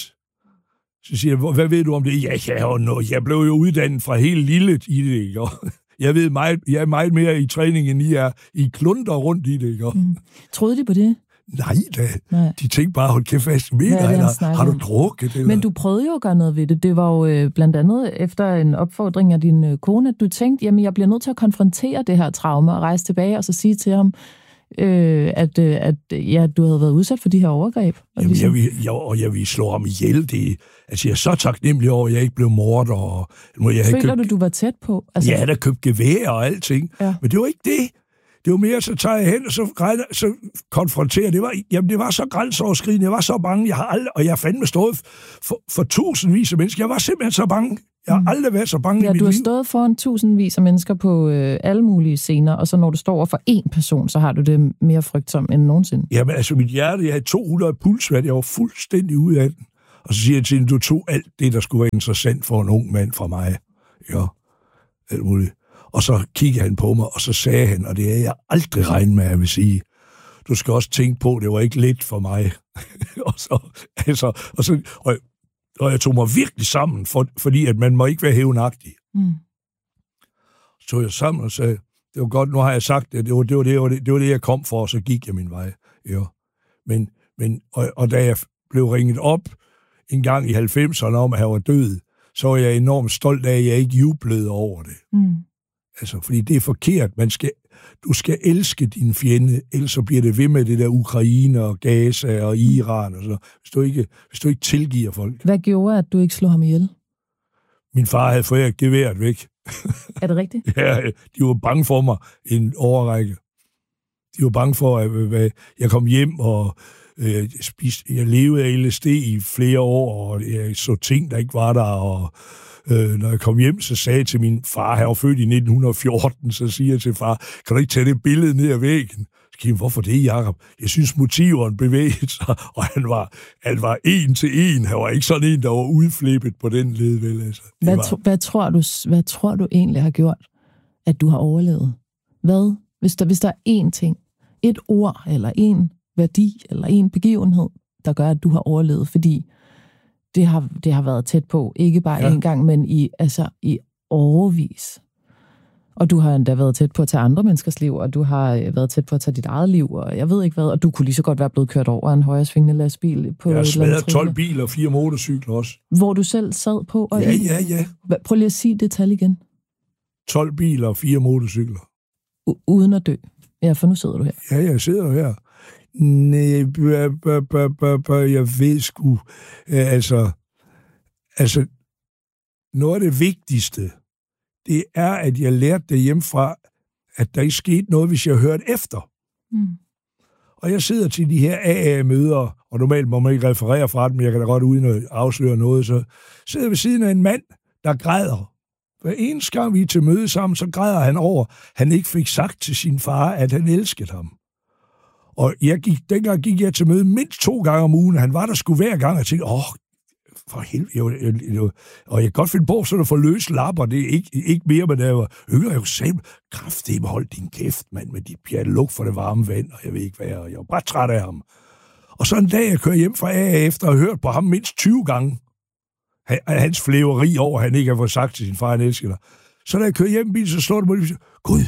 Så siger jeg, hvad ved du om det? Ja, ja, no, jeg blev jo uddannet fra helt lille i det, ikke? Jeg ved meget, jeg er meget mere i træning, end I er. I klunder rundt i det, ikke?
Mm. Troede de på det?
Nej da. Nej. De tænkte bare, hold kæft fast med dig, eller har du drukket? Eller?
Men du prøvede jo at gøre noget ved det. Det var jo øh, blandt andet efter en opfordring af din øh, kone, at du tænkte, jamen jeg bliver nødt til at konfrontere det her traume og rejse tilbage og så sige til ham, øh, at, øh, at ja, du havde været udsat for de her overgreb. Og
jamen, ligesom... jeg, vil, jeg, og jeg vil slå ham ihjel. Det, altså jeg er så taknemmelig over, at jeg ikke blev morder. Og, jeg
Føler
købt,
du, du var tæt på?
Altså... Jeg havde da købt gevær og alting. Ja. Men det var ikke det. Det var mere, så tager jeg hen, og så, regner, så konfronterer. Det var, jamen, det var så grænseoverskridende, jeg var så bange, jeg har aldrig, og jeg fandme stået for, for tusindvis af mennesker. Jeg var simpelthen så bange. Jeg har mm. aldrig været så bange
ja,
i mit
du har
liv.
stået foran tusindvis af mennesker på øh, alle mulige scener, og så når du står over for én person, så har du det mere frygtsomt end nogensinde.
Jamen altså, mit hjerte, jeg havde to hundrede pulsvat, jeg var fuldstændig ude af den. Og så siger jeg til hende, du tog alt det, der skulle være interessant for en ung mand fra mig. Ja, alt muligt. Og så kiggede han på mig, og så sagde han, og det havde jeg aldrig regnet med, at jeg vil sige, du skal også tænke på, det var ikke let for mig. og, så, altså, og, så, og, og jeg tog mig virkelig sammen, for, fordi at man må ikke være hævnagtig. Mm. Så tog jeg sammen og sagde, det var godt, nu har jeg sagt det, det var det, var det, det, var det, det, var det jeg kom for, og så gik jeg min vej. Ja. Men, men, og, og da jeg blev ringet op en gang i halvfemserne om, at han var død, så var jeg enormt stolt af, at jeg ikke jublede over det. Mm. Altså, fordi det er forkert. Man skal, du skal elske din fjende, ellers så bliver det ved med det der Ukraine og Gaza og Iran og så. Hvis du ikke, hvis du ikke tilgiver folk.
Hvad gjorde, at du ikke slog ham ihjel?
Min far havde foræret geværet væk.
Er det rigtigt?
Ja, de var bange for mig en overrække. De var bange for, at jeg kom hjem og øh, spiste, jeg levede af L S D i flere år, og jeg så ting, der ikke var der, og Øh, når jeg kom hjem, så sagde jeg til min far, han var født i nitten fjorten, så siger jeg til far, kan du ikke tage det billede ned ad væggen? Så siger jeg, hvorfor det, Jacob? Jeg synes, motiveren bevægede sig, og han var, han var en til en. Han var ikke sådan en, der var udflippet på den led, vel? Altså,
hvad,
var...
tro, hvad, tror du, hvad tror du egentlig har gjort, at du har overlevet? Hvad? Hvis der, hvis der er én ting, et ord, eller en værdi, eller en begivenhed, der gør, at du har overlevet, fordi Det har, det har været tæt på. Ikke bare ja. en gang, men i, altså, i årevis. Og du har endda været tæt på at tage andre menneskers liv, og du har været tæt på at tage dit eget liv, og jeg ved ikke hvad. Og du kunne lige så godt være blevet kørt over en højresvingende lastbil. På
jeg har smadret tolv biler og fire motorcykler også.
Hvor du selv sad på? Og
ja, ja, ja.
Prøv lige at sige det tal igen.
tolv biler og fire motorcykler.
U- uden at dø. Ja, for nu sidder du her.
Ja, jeg sidder her. Nej, b- b- b- b- b- jeg ved sgu, altså, altså, noget af det vigtigste, det er, at jeg lærte det hjemmefra, at der ikke skete noget, hvis jeg hørte efter. Mm. Og jeg sidder til de her A A-møder, og normalt må man ikke referere fra dem, men jeg kan da godt uden at afsløre noget, så sidder jeg ved siden af en mand, der græder. Hver eneste gang vi er til møde sammen, så græder han over, han ikke fik sagt til sin far, at han elskede ham. Og jeg gik, dengang gik jeg til møde mindst to gange om ugen. Han var der sgu hver gang, og jeg tænkte, åh, for helvede. Jeg, jeg, jeg, og jeg kan godt finde på, så at få løs lapper. Det er ikke, ikke mere, men da jeg var yngre, jeg kunne sige, kraftedeme, hold din kæft, mand, med dit pjat, luk for det varme vand, og jeg ved ikke hvad, og jeg var bare træt af ham. Og så en dag, jeg kører hjem fra A A efter at have hørt på ham mindst tyve gange, hans flæveri over, at han ikke har fået sagt til sin far, han elsker dig. Så da jeg kører hjem i bilen, så slår det mig lige, Gud,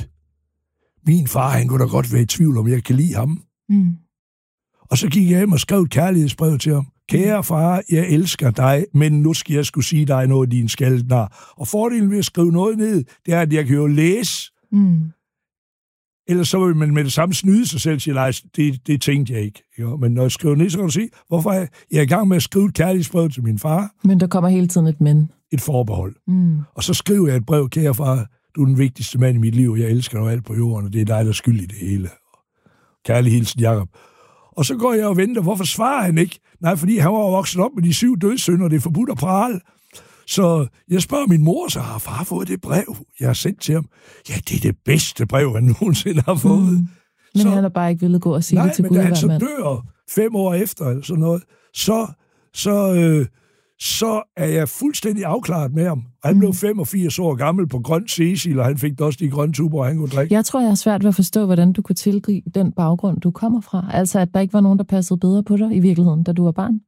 min far, han kunne da godt være i tvivl, om jeg kan lide ham. Mm. Og så gik jeg hjem og skrev et kærlighedsbrev til ham. Kære far, jeg elsker dig, men nu skal jeg skulle sige dig noget, din skaldnar. Og fordelen ved at skrive noget ned, det er, at jeg kan jo læse. Mm. Ellers så vil man med det samme snyde sig selv og sige, nej, det, det tænkte jeg ikke. Jo, men når jeg skriver ned, så kan du sige, hvorfor jeg er i gang med at skrive et kærlighedsbrev til min far.
Men der kommer hele tiden et men.
Et forbehold. Mm. Og så skriver jeg et brev, kære far, du er den vigtigste mand i mit liv, jeg elsker dig alt på jorden, og det er dig, der er skyld i det hele. Kærlig hilsen, Jacob. Og så går jeg og venter, hvorfor svarer han ikke? Nej, fordi han var vokset op med de syv dødssynder, og det er forbudt at prale. Så jeg spørger min mor, så har far fået det brev, jeg har sendt til ham. Ja, det er det bedste brev, han nogensinde har fået. Mm.
Men så, han har bare ikke ville gå og sige
nej,
det til Gud.
Nej, men da han så dør fem år efter, eller sådan noget, så, så, øh, så er jeg fuldstændig afklaret med ham. Han blev femogfirs år gammel på grøn Cecil, og han fik også de grønne tuber, han kunne drikke.
Jeg tror, jeg har svært ved at forstå, hvordan du kunne tilgribe den baggrund, du kommer fra. Altså, at der ikke var nogen, der passede bedre på dig i virkeligheden, da du var barn.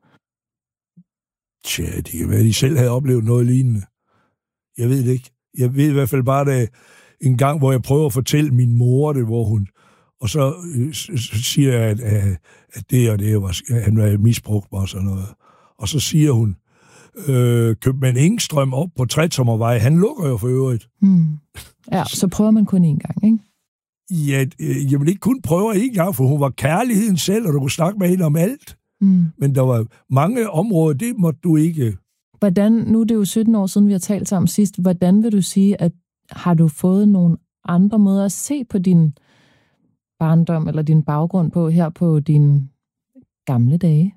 Tja, det kan være, at de selv havde oplevet noget lignende. Jeg ved det ikke. Jeg ved i hvert fald bare, at en gang, hvor jeg prøver at fortælle min mor det, hvor hun... Og så, så siger jeg, at, at det og det var, han var misbrugt mig og sådan noget. Og så siger hun, øh, købmand Engstrøm op på Trætommervej, han lukker jo for øvrigt.
Hmm. Ja, så prøver man kun én gang, ikke?
Ja, jeg vil ikke kun prøve én gang, for hun var kærligheden selv, og du kunne snakke med hende om alt. Mm. Men der var mange områder, det måtte du ikke.
Hvordan, nu er det jo sytten år siden, vi har talt sammen sidst, hvordan vil du sige, at har du fået nogle andre måder at se på din barndom, eller din baggrund på, her på dine gamle dage?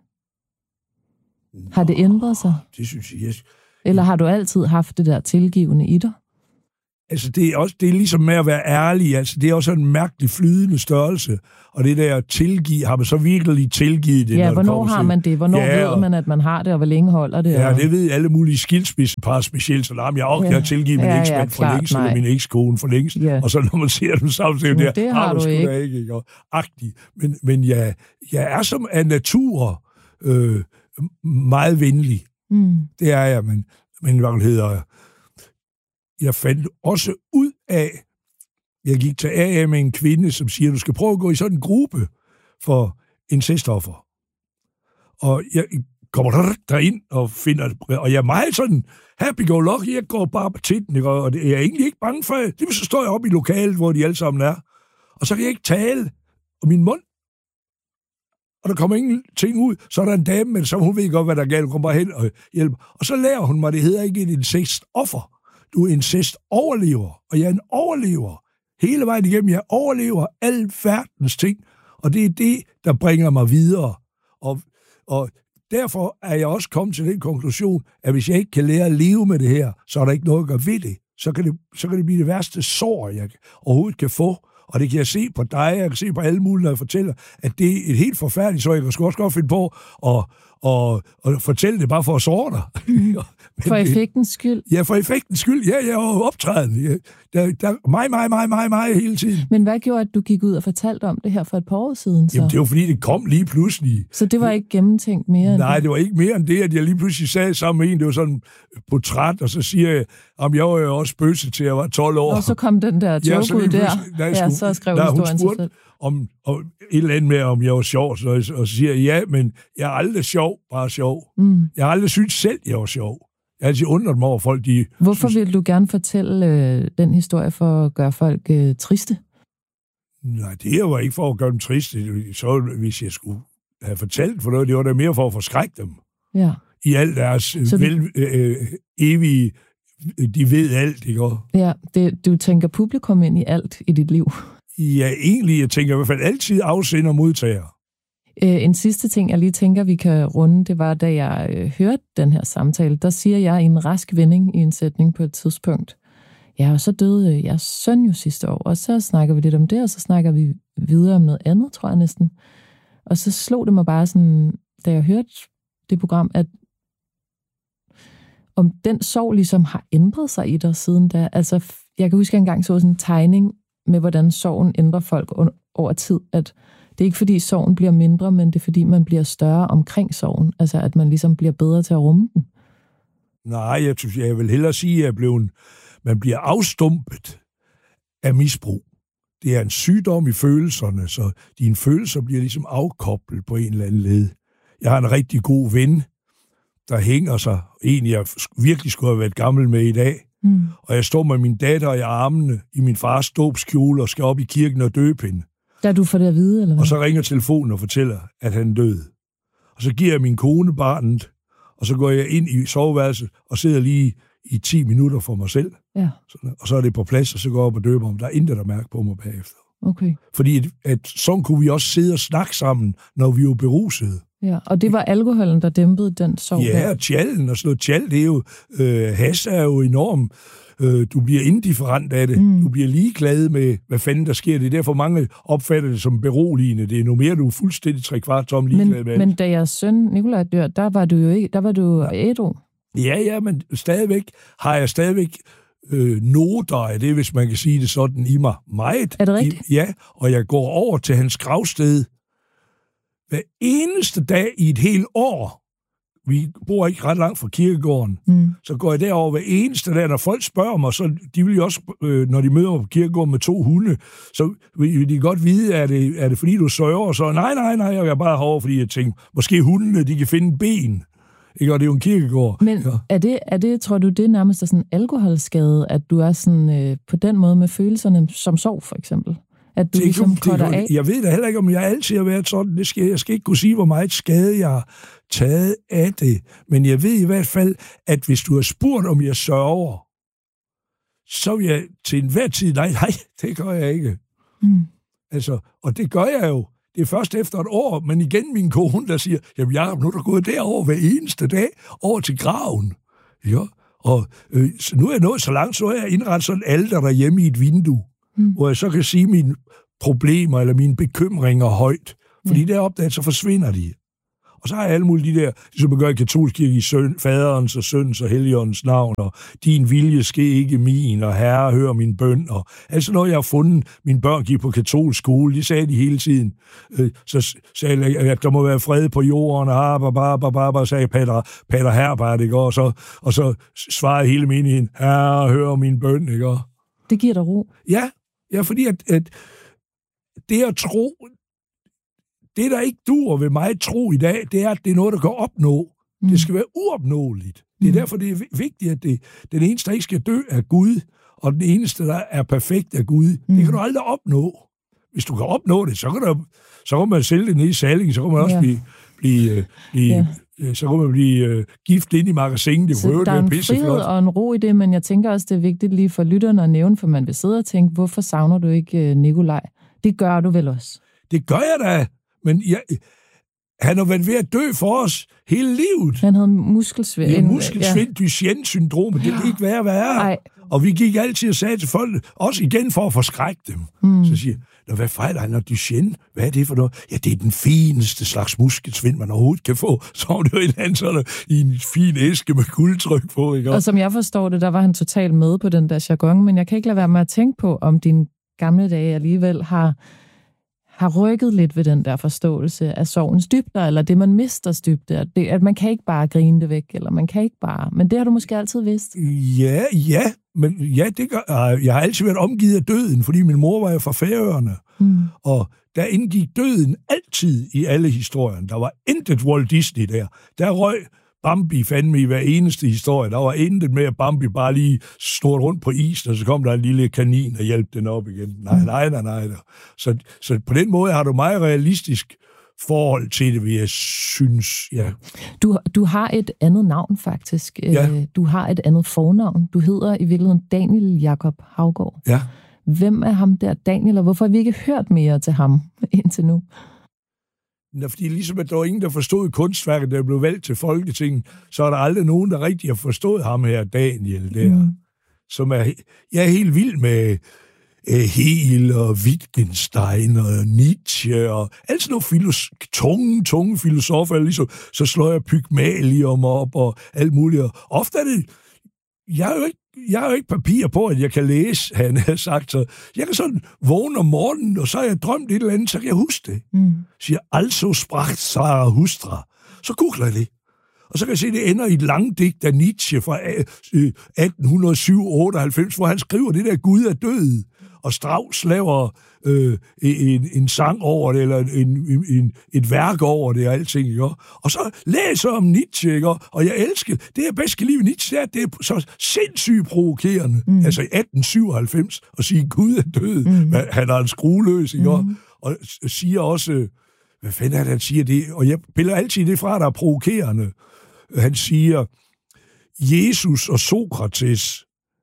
Nå, har det ændret sig?
Det synes jeg.
Eller har du altid haft det der tilgivende i dig?
Altså, det er, også, det er ligesom med at være ærlig. Altså, det er også en mærkelig flydende størrelse. Og det der tilgive, har man så virkelig tilgivet det?
Ja,
når
hvornår har man det? Hvornår ja, ved man, at man har det, og hvor længe holder det?
Ja,
og...
det ved alle mulige skilsmissepar specielt. Så jeg har også ja. tilgivet min ja, eksmand ja, for længst, eller min ekskone for længst. Ja. Og så når man ser dem sammen, så er det der,
har du ikke.
ikke, ikke agtig. Men, men jeg, jeg er som af natur øh, meget venlig. Mm. Det er jeg, men, men hvad hedder... Jeg fandt også ud af, jeg gik til A A med en kvinde, som siger, du skal prøve at gå i sådan en gruppe for incestoffer. Og jeg kommer derind og finder, og jeg er meget sådan happy-go-lucky, jeg går bare på titten, og jeg er egentlig ikke bange for, det så står jeg oppe i lokalet, hvor de alle sammen er, og så kan jeg ikke tale om min mund. Og der kommer ingenting ud, så er der en dame med det, så hun ved godt, hvad der er galt, hun kommer bare hen og hjælper. Og så lærer hun mig, det hedder ikke et incestoffer. Du er incest-overlever, og jeg er en overlever. Hele vejen igennem, jeg overlever al verdens ting, og det er det, der bringer mig videre. Og, og derfor er jeg også kommet til den konklusion, at hvis jeg ikke kan lære at leve med det her, så er der ikke noget at gøre ved det. Så kan det, så kan det blive det værste sår, jeg overhovedet kan få. Og det kan jeg se på dig, jeg kan se på alle mulige, når jeg fortæller, at det er et helt forfærdeligt sår. Jeg kan sgu også godt finde på at og, og fortælle det bare for at såre dig.
Mm. For effektens skyld?
Ja, for effektens skyld. Ja, jeg er jo optræden. Ja, der, der, mig, mig, mig, mig, mig hele tiden.
Men hvad gjorde, at du gik ud og fortalte om det her for et par år siden? Så?
Jamen, det var fordi, det kom lige pludselig.
Så det var ikke gennemtænkt mere end
Nej,
det?
det var ikke mere end det, at jeg lige pludselig sad sammen med en, det var sådan et portræt, og så siger jeg, om jeg var jo også bøsse til, jeg var tolv år.
Og så kom den der joke ja, ud der.
Nej,
ja, så skrev historien sig selv.
Om, om et eller andet med, om jeg var sjov, så, og så siger jeg, ja, men jeg er aldrig sjov, bare sjov. Mm. Jeg har aldrig syntes selv, jeg var sjov. Jeg har altid undret mig over folk, de...
Hvorfor vil du gerne fortælle øh, den historie for at gøre folk øh, triste?
Nej, det var ikke for at gøre dem triste. Så hvis jeg skulle have fortalt for noget, det var da mere for at forskrække dem.
Ja.
I alt deres så vel, vi... øh, evige... De ved alt, ikke?
Ja, det, du tænker publikum ind i alt i dit liv.
Ja, egentlig, jeg tænker i hvert fald altid afsender og modtager.
Øh, en sidste ting, jeg lige tænker, vi kan runde, det var, da jeg øh, hørte den her samtale, der siger jeg i en rask vending i en sætning på et tidspunkt, ja, og så døde øh, jeres søn jo sidste år, og så snakker vi lidt om det, og så snakker vi videre om noget andet, tror jeg næsten. Og så slog det mig bare sådan, da jeg hørte det program, at om den sorg ligesom har ændret sig i dig siden da. Altså, jeg kan huske, at jeg engang så sådan en tegning med, hvordan sorgen ændrer folk over tid, at det er ikke fordi sorgen bliver mindre, men det er fordi man bliver større omkring sorgen. Altså, at man ligesom bliver bedre til at rumme den.
Nej, jeg, synes, jeg vil hellere sige, at jeg blev en, man bliver afstumpet af misbrug. Det er en sygdom i følelserne, så dine følelser bliver ligesom afkoblet på en eller anden led. Jeg har en rigtig god ven, der hænger sig, en jeg virkelig skulle have været gammel med i dag, mm. og jeg står med min datter i armene i min fars dåbskjole og skal op i kirken og døbe hende.
Da du får det at vide, eller hvad?
Og så ringer telefonen og fortæller, at han døde. Og så giver jeg min kone barnet, og så går jeg ind i soveværelset og sidder lige i ti minutter for mig selv.
Ja.
Og så er det på plads, og så går jeg op og døber ham. Der er intet, der mærker på mig bagefter.
Okay.
Fordi at, at sådan kunne vi også sidde og snakke sammen, når vi var berusede.
Ja, og det var alkoholen, der dæmpede den sorg.
Ja, og tjallen og sådan noget. Tjal, det er jo... Øh, has er jo enorm. Øh, du bliver indifferent af det. Mm. Du bliver ligeglad med, hvad fanden der sker. Det er derfor mange opfatter det som beroligende. Det er nu mere, du er fuldstændig tre kvart tom ligeglad
men,
med.
Men da jeres søn Nikolaj dør, der var du jo ikke... Der var du ja. ædru.
Ja, ja, men stadigvæk har jeg stadigvæk øh, noter af det, hvis man kan sige det sådan, i mig meget.
Er det rigtigt?
I, ja, og jeg går over til hans gravsted hver eneste dag i et helt år, vi bor ikke ret langt fra kirkegården. Mm. Så går jeg derover hver eneste dag, når folk spørger mig, så de vil jo også, øh, når de møder mig på kirkegården med to hunde, så vil de godt vide, er det, er det fordi du sørger? Så nej, nej, nej, jeg er bare herovre, fordi jeg tænker, måske hundene, de kan finde ben. Ikke, og det er jo en kirkegård.
Men ja. er, det, er det, tror du, det er nærmest sådan en alkoholskade, at du er sådan øh, på den måde med følelserne som sorg, for eksempel? At du det ligesom kutter af?
Jeg ved da heller ikke, om jeg altid har været sådan. Det skal, jeg skal ikke kunne sige, hvor meget skade jeg har taget af det. Men jeg ved i hvert fald, at hvis du har spurgt, om jeg sørger, så vil jeg til enhver tid, nej, nej, det gør jeg ikke. Mm. Altså, og det gør jeg jo. Det er først efter et år, men igen min kone, der siger, jamen Jacob, nu er der gået derover hver eneste dag, over til graven. Ja, og øh, så nu er jeg nået så langt, så er jeg indrettet sådan en alter derhjemme i et vindue, mm. hvor jeg så kan sige mine problemer eller mine bekymringer højt. Fordi mm. deroppe, så forsvinder de. Og så har jeg alle mulige de der, som man gør i katolsk kirke, i søn, faderens og søns og helligåndens navn, og din vilje ske ikke min, og herre, hør min bøn, og altså noget, jeg har fundet, mine børn gik på katolsk skole, de sagde de hele tiden. Så sagde jeg, at der må være fred på jorden, og bare, bare, bare, bare, sagde Pater, Pater Herbert, ikke? Og så, og så svarede hele menigheden, herre, hør min bøn, ikke?
Det giver dig ro.
Ja, ja, fordi at, at det at tro, det, der ikke duer ved mig tro i dag, det er, at det er noget, der kan opnå. Mm. Det skal være uopnåeligt. Det er mm. derfor, det er vigtigt, at det, den eneste, der ikke skal dø, er Gud, og den eneste, der er perfekt, er Gud. Mm. Det kan du aldrig opnå. Hvis du kan opnå det, så kan, der, så kan man sælge det nede i Salling, så kan man også ja. blive, blive, blive ja. så kan man blive uh, gift ind i magasinet. Det
så der er en frihed og en ro i det, men jeg tænker også, det er vigtigt lige for lytterne at nævne, for man vil sidde og tænke, hvorfor savner du ikke uh, Nikolaj? Det gør du vel også?
Det gør jeg da. Men jeg, han har været ved at dø for os hele livet.
Han havde muskelsvind.
Ja, muskelsvind, ja. Duchenne-syndrom, det kan ikke være værre. Og vi gik altid og sagde til folk, også igen for at forskrække dem. Mm. Så siger jeg, hvad fejler han, og Duchenne? Hvad er det for noget? Ja, det er den fineste slags muskelsvind, man overhovedet kan få. Så var det jo en anden sådan i en fin æske med guldtryk på. Ikke?
Og som jeg forstår det, der var han totalt med på den der jargon, men jeg kan ikke lade være med at tænke på, om din gamle dage alligevel har... har rykket lidt ved den der forståelse af sorgens dybder, eller det, man mister dybder. Det, at man kan ikke bare grine det væk, eller man kan ikke bare... Men det har du måske altid vidst.
Ja, ja. Men ja, det gør, jeg har altid været omgivet af døden, fordi min mor var jo fra Færøerne. Mm. Og der indgik døden altid i alle historierne. Der var intet Walt Disney der. Der røg Bambi fandme i hver eneste historie. Der var intet med, at Bambi bare lige snurrede rundt på isen, og så kom der en lille kanin og hjalp den op igen. Nej, nej, nej, nej. Så, så på den måde har du meget realistisk forhold til det, vil jeg synes, ja.
Du, du har et andet navn, faktisk.
Ja.
Du har et andet fornavn. Du hedder i virkeligheden Daniel Jakob Haugaard.
Ja.
Hvem er ham der, Daniel, og hvorfor har vi ikke hørt mere til ham indtil nu?
Fordi ligesom at der var ingen, der forstod kunstværket, der blev valgt til Folketinget, så er der aldrig nogen, der rigtig har forstået ham her, Daniel, der. Mm. Som er, jeg er helt vild med uh, Hegel og Wittgenstein og Nietzsche og alt sådan nogle filos- tunge, tunge filosofer, ligesom, så slår jeg Pygmalion op og alt muligt. Og ofte er det, jeg er jo ikke Jeg har jo ikke papir på, at jeg kan læse, han har sagt. Så jeg kan sådan vågne om morgenen, og så har jeg drømt et eller andet, så kan jeg huske det. Mm. Siger, altså sprach Zarathustra. Så googler jeg det. Og så kan jeg se, at det ender i et langdigt af Nietzsche fra atten syv otteoghalvfems, hvor han skriver det der Gud er død. Og Strauss laver øh, en, en sang over det, eller en, en, et værk over det, og alting, ikke? Og så læser om Nietzsche, ikke? Og jeg elsker, det jeg bedst kan lide ved Nietzsche, det er, det er så sindssygt provokerende, mm. altså i atten syvoghalvfems, at sige, Gud er død, mm. han er en skrueløs, ikke? Mm. Og siger også, hvad fanden er det, han siger det, og jeg piller altid det fra, der er provokerende. Han siger, Jesus og Sokrates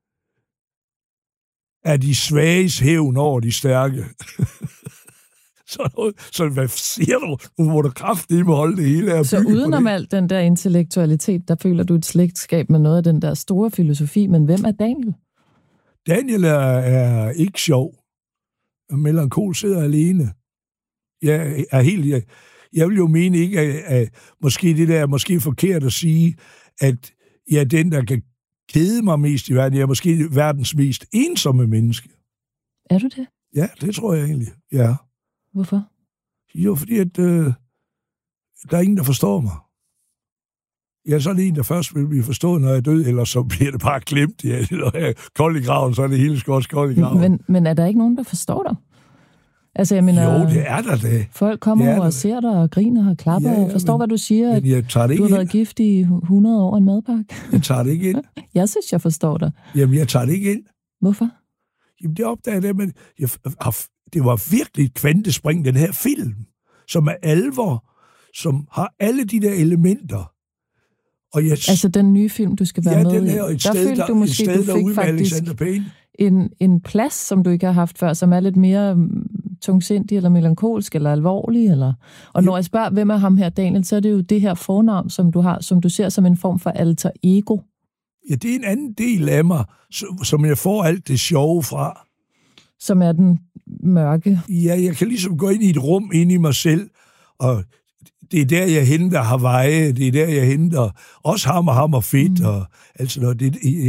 er de svages hævn over de stærke. så, så hvad siger du? Nu må du kraftedeme holde det hele her.
Så udenom alt den der intellektualitet, der føler du et slægtskab med noget af den der store filosofi, men hvem er Daniel?
Daniel er, er ikke sjov. Melankol sidder alene. Jeg er helt... Jeg, jeg vil jo mene ikke, at, at måske det der er måske forkert at sige, at jeg er den, der kan kede mig mest i verden. Jeg er måske verdens mest ensomme menneske.
Er du det?
Ja, det tror jeg egentlig, ja.
Hvorfor?
Jo, fordi at øh, der er ingen, der forstår mig. Jeg er sådan en, der først vil blive forstået, når jeg er død, eller så bliver det bare glemt. Ja, når jeg er kold i graven, så er det hele skåret kold i graven.
Men, men er der ikke nogen, der forstår dig? Altså, jeg mener,
jo, det er der det.
Folk kommer over og ser dig og griner og klapper ja, ja, og forstår, men, hvad du siger.
Men jeg tager det ikke
du har
ind.
været gift i hundrede år en madpakke.
Jeg tager det ikke ind.
Jeg synes, jeg forstår dig.
Jamen, jeg tager det ikke ind.
Hvorfor?
Jamen, det opdagede jeg, men jeg, det var virkelig et kvantespring, den her film, som er alvor, som har alle de der elementer. Og jeg,
altså den nye film, du skal være
ja,
med
den
i.
her, et
der
sted,
følte
der,
du måske,
et sted,
du fik faktisk en, en plads, som du ikke har haft før, som er lidt mere tungsindig, eller melankolsk, eller alvorlig. Eller... Og ja. Når jeg spørger, hvem er ham her, Daniel, så er det jo det her fornavn, som du har, som du ser som en form for alter ego.
Ja, det er en anden del af mig, som jeg får alt det sjove fra.
Som er den mørke.
Ja, jeg kan ligesom gå ind i et rum inde i mig selv, og det er der, jeg henter Hawaii, det er der, jeg henter også ham og ham og fedt, mm. og altså noget. Det,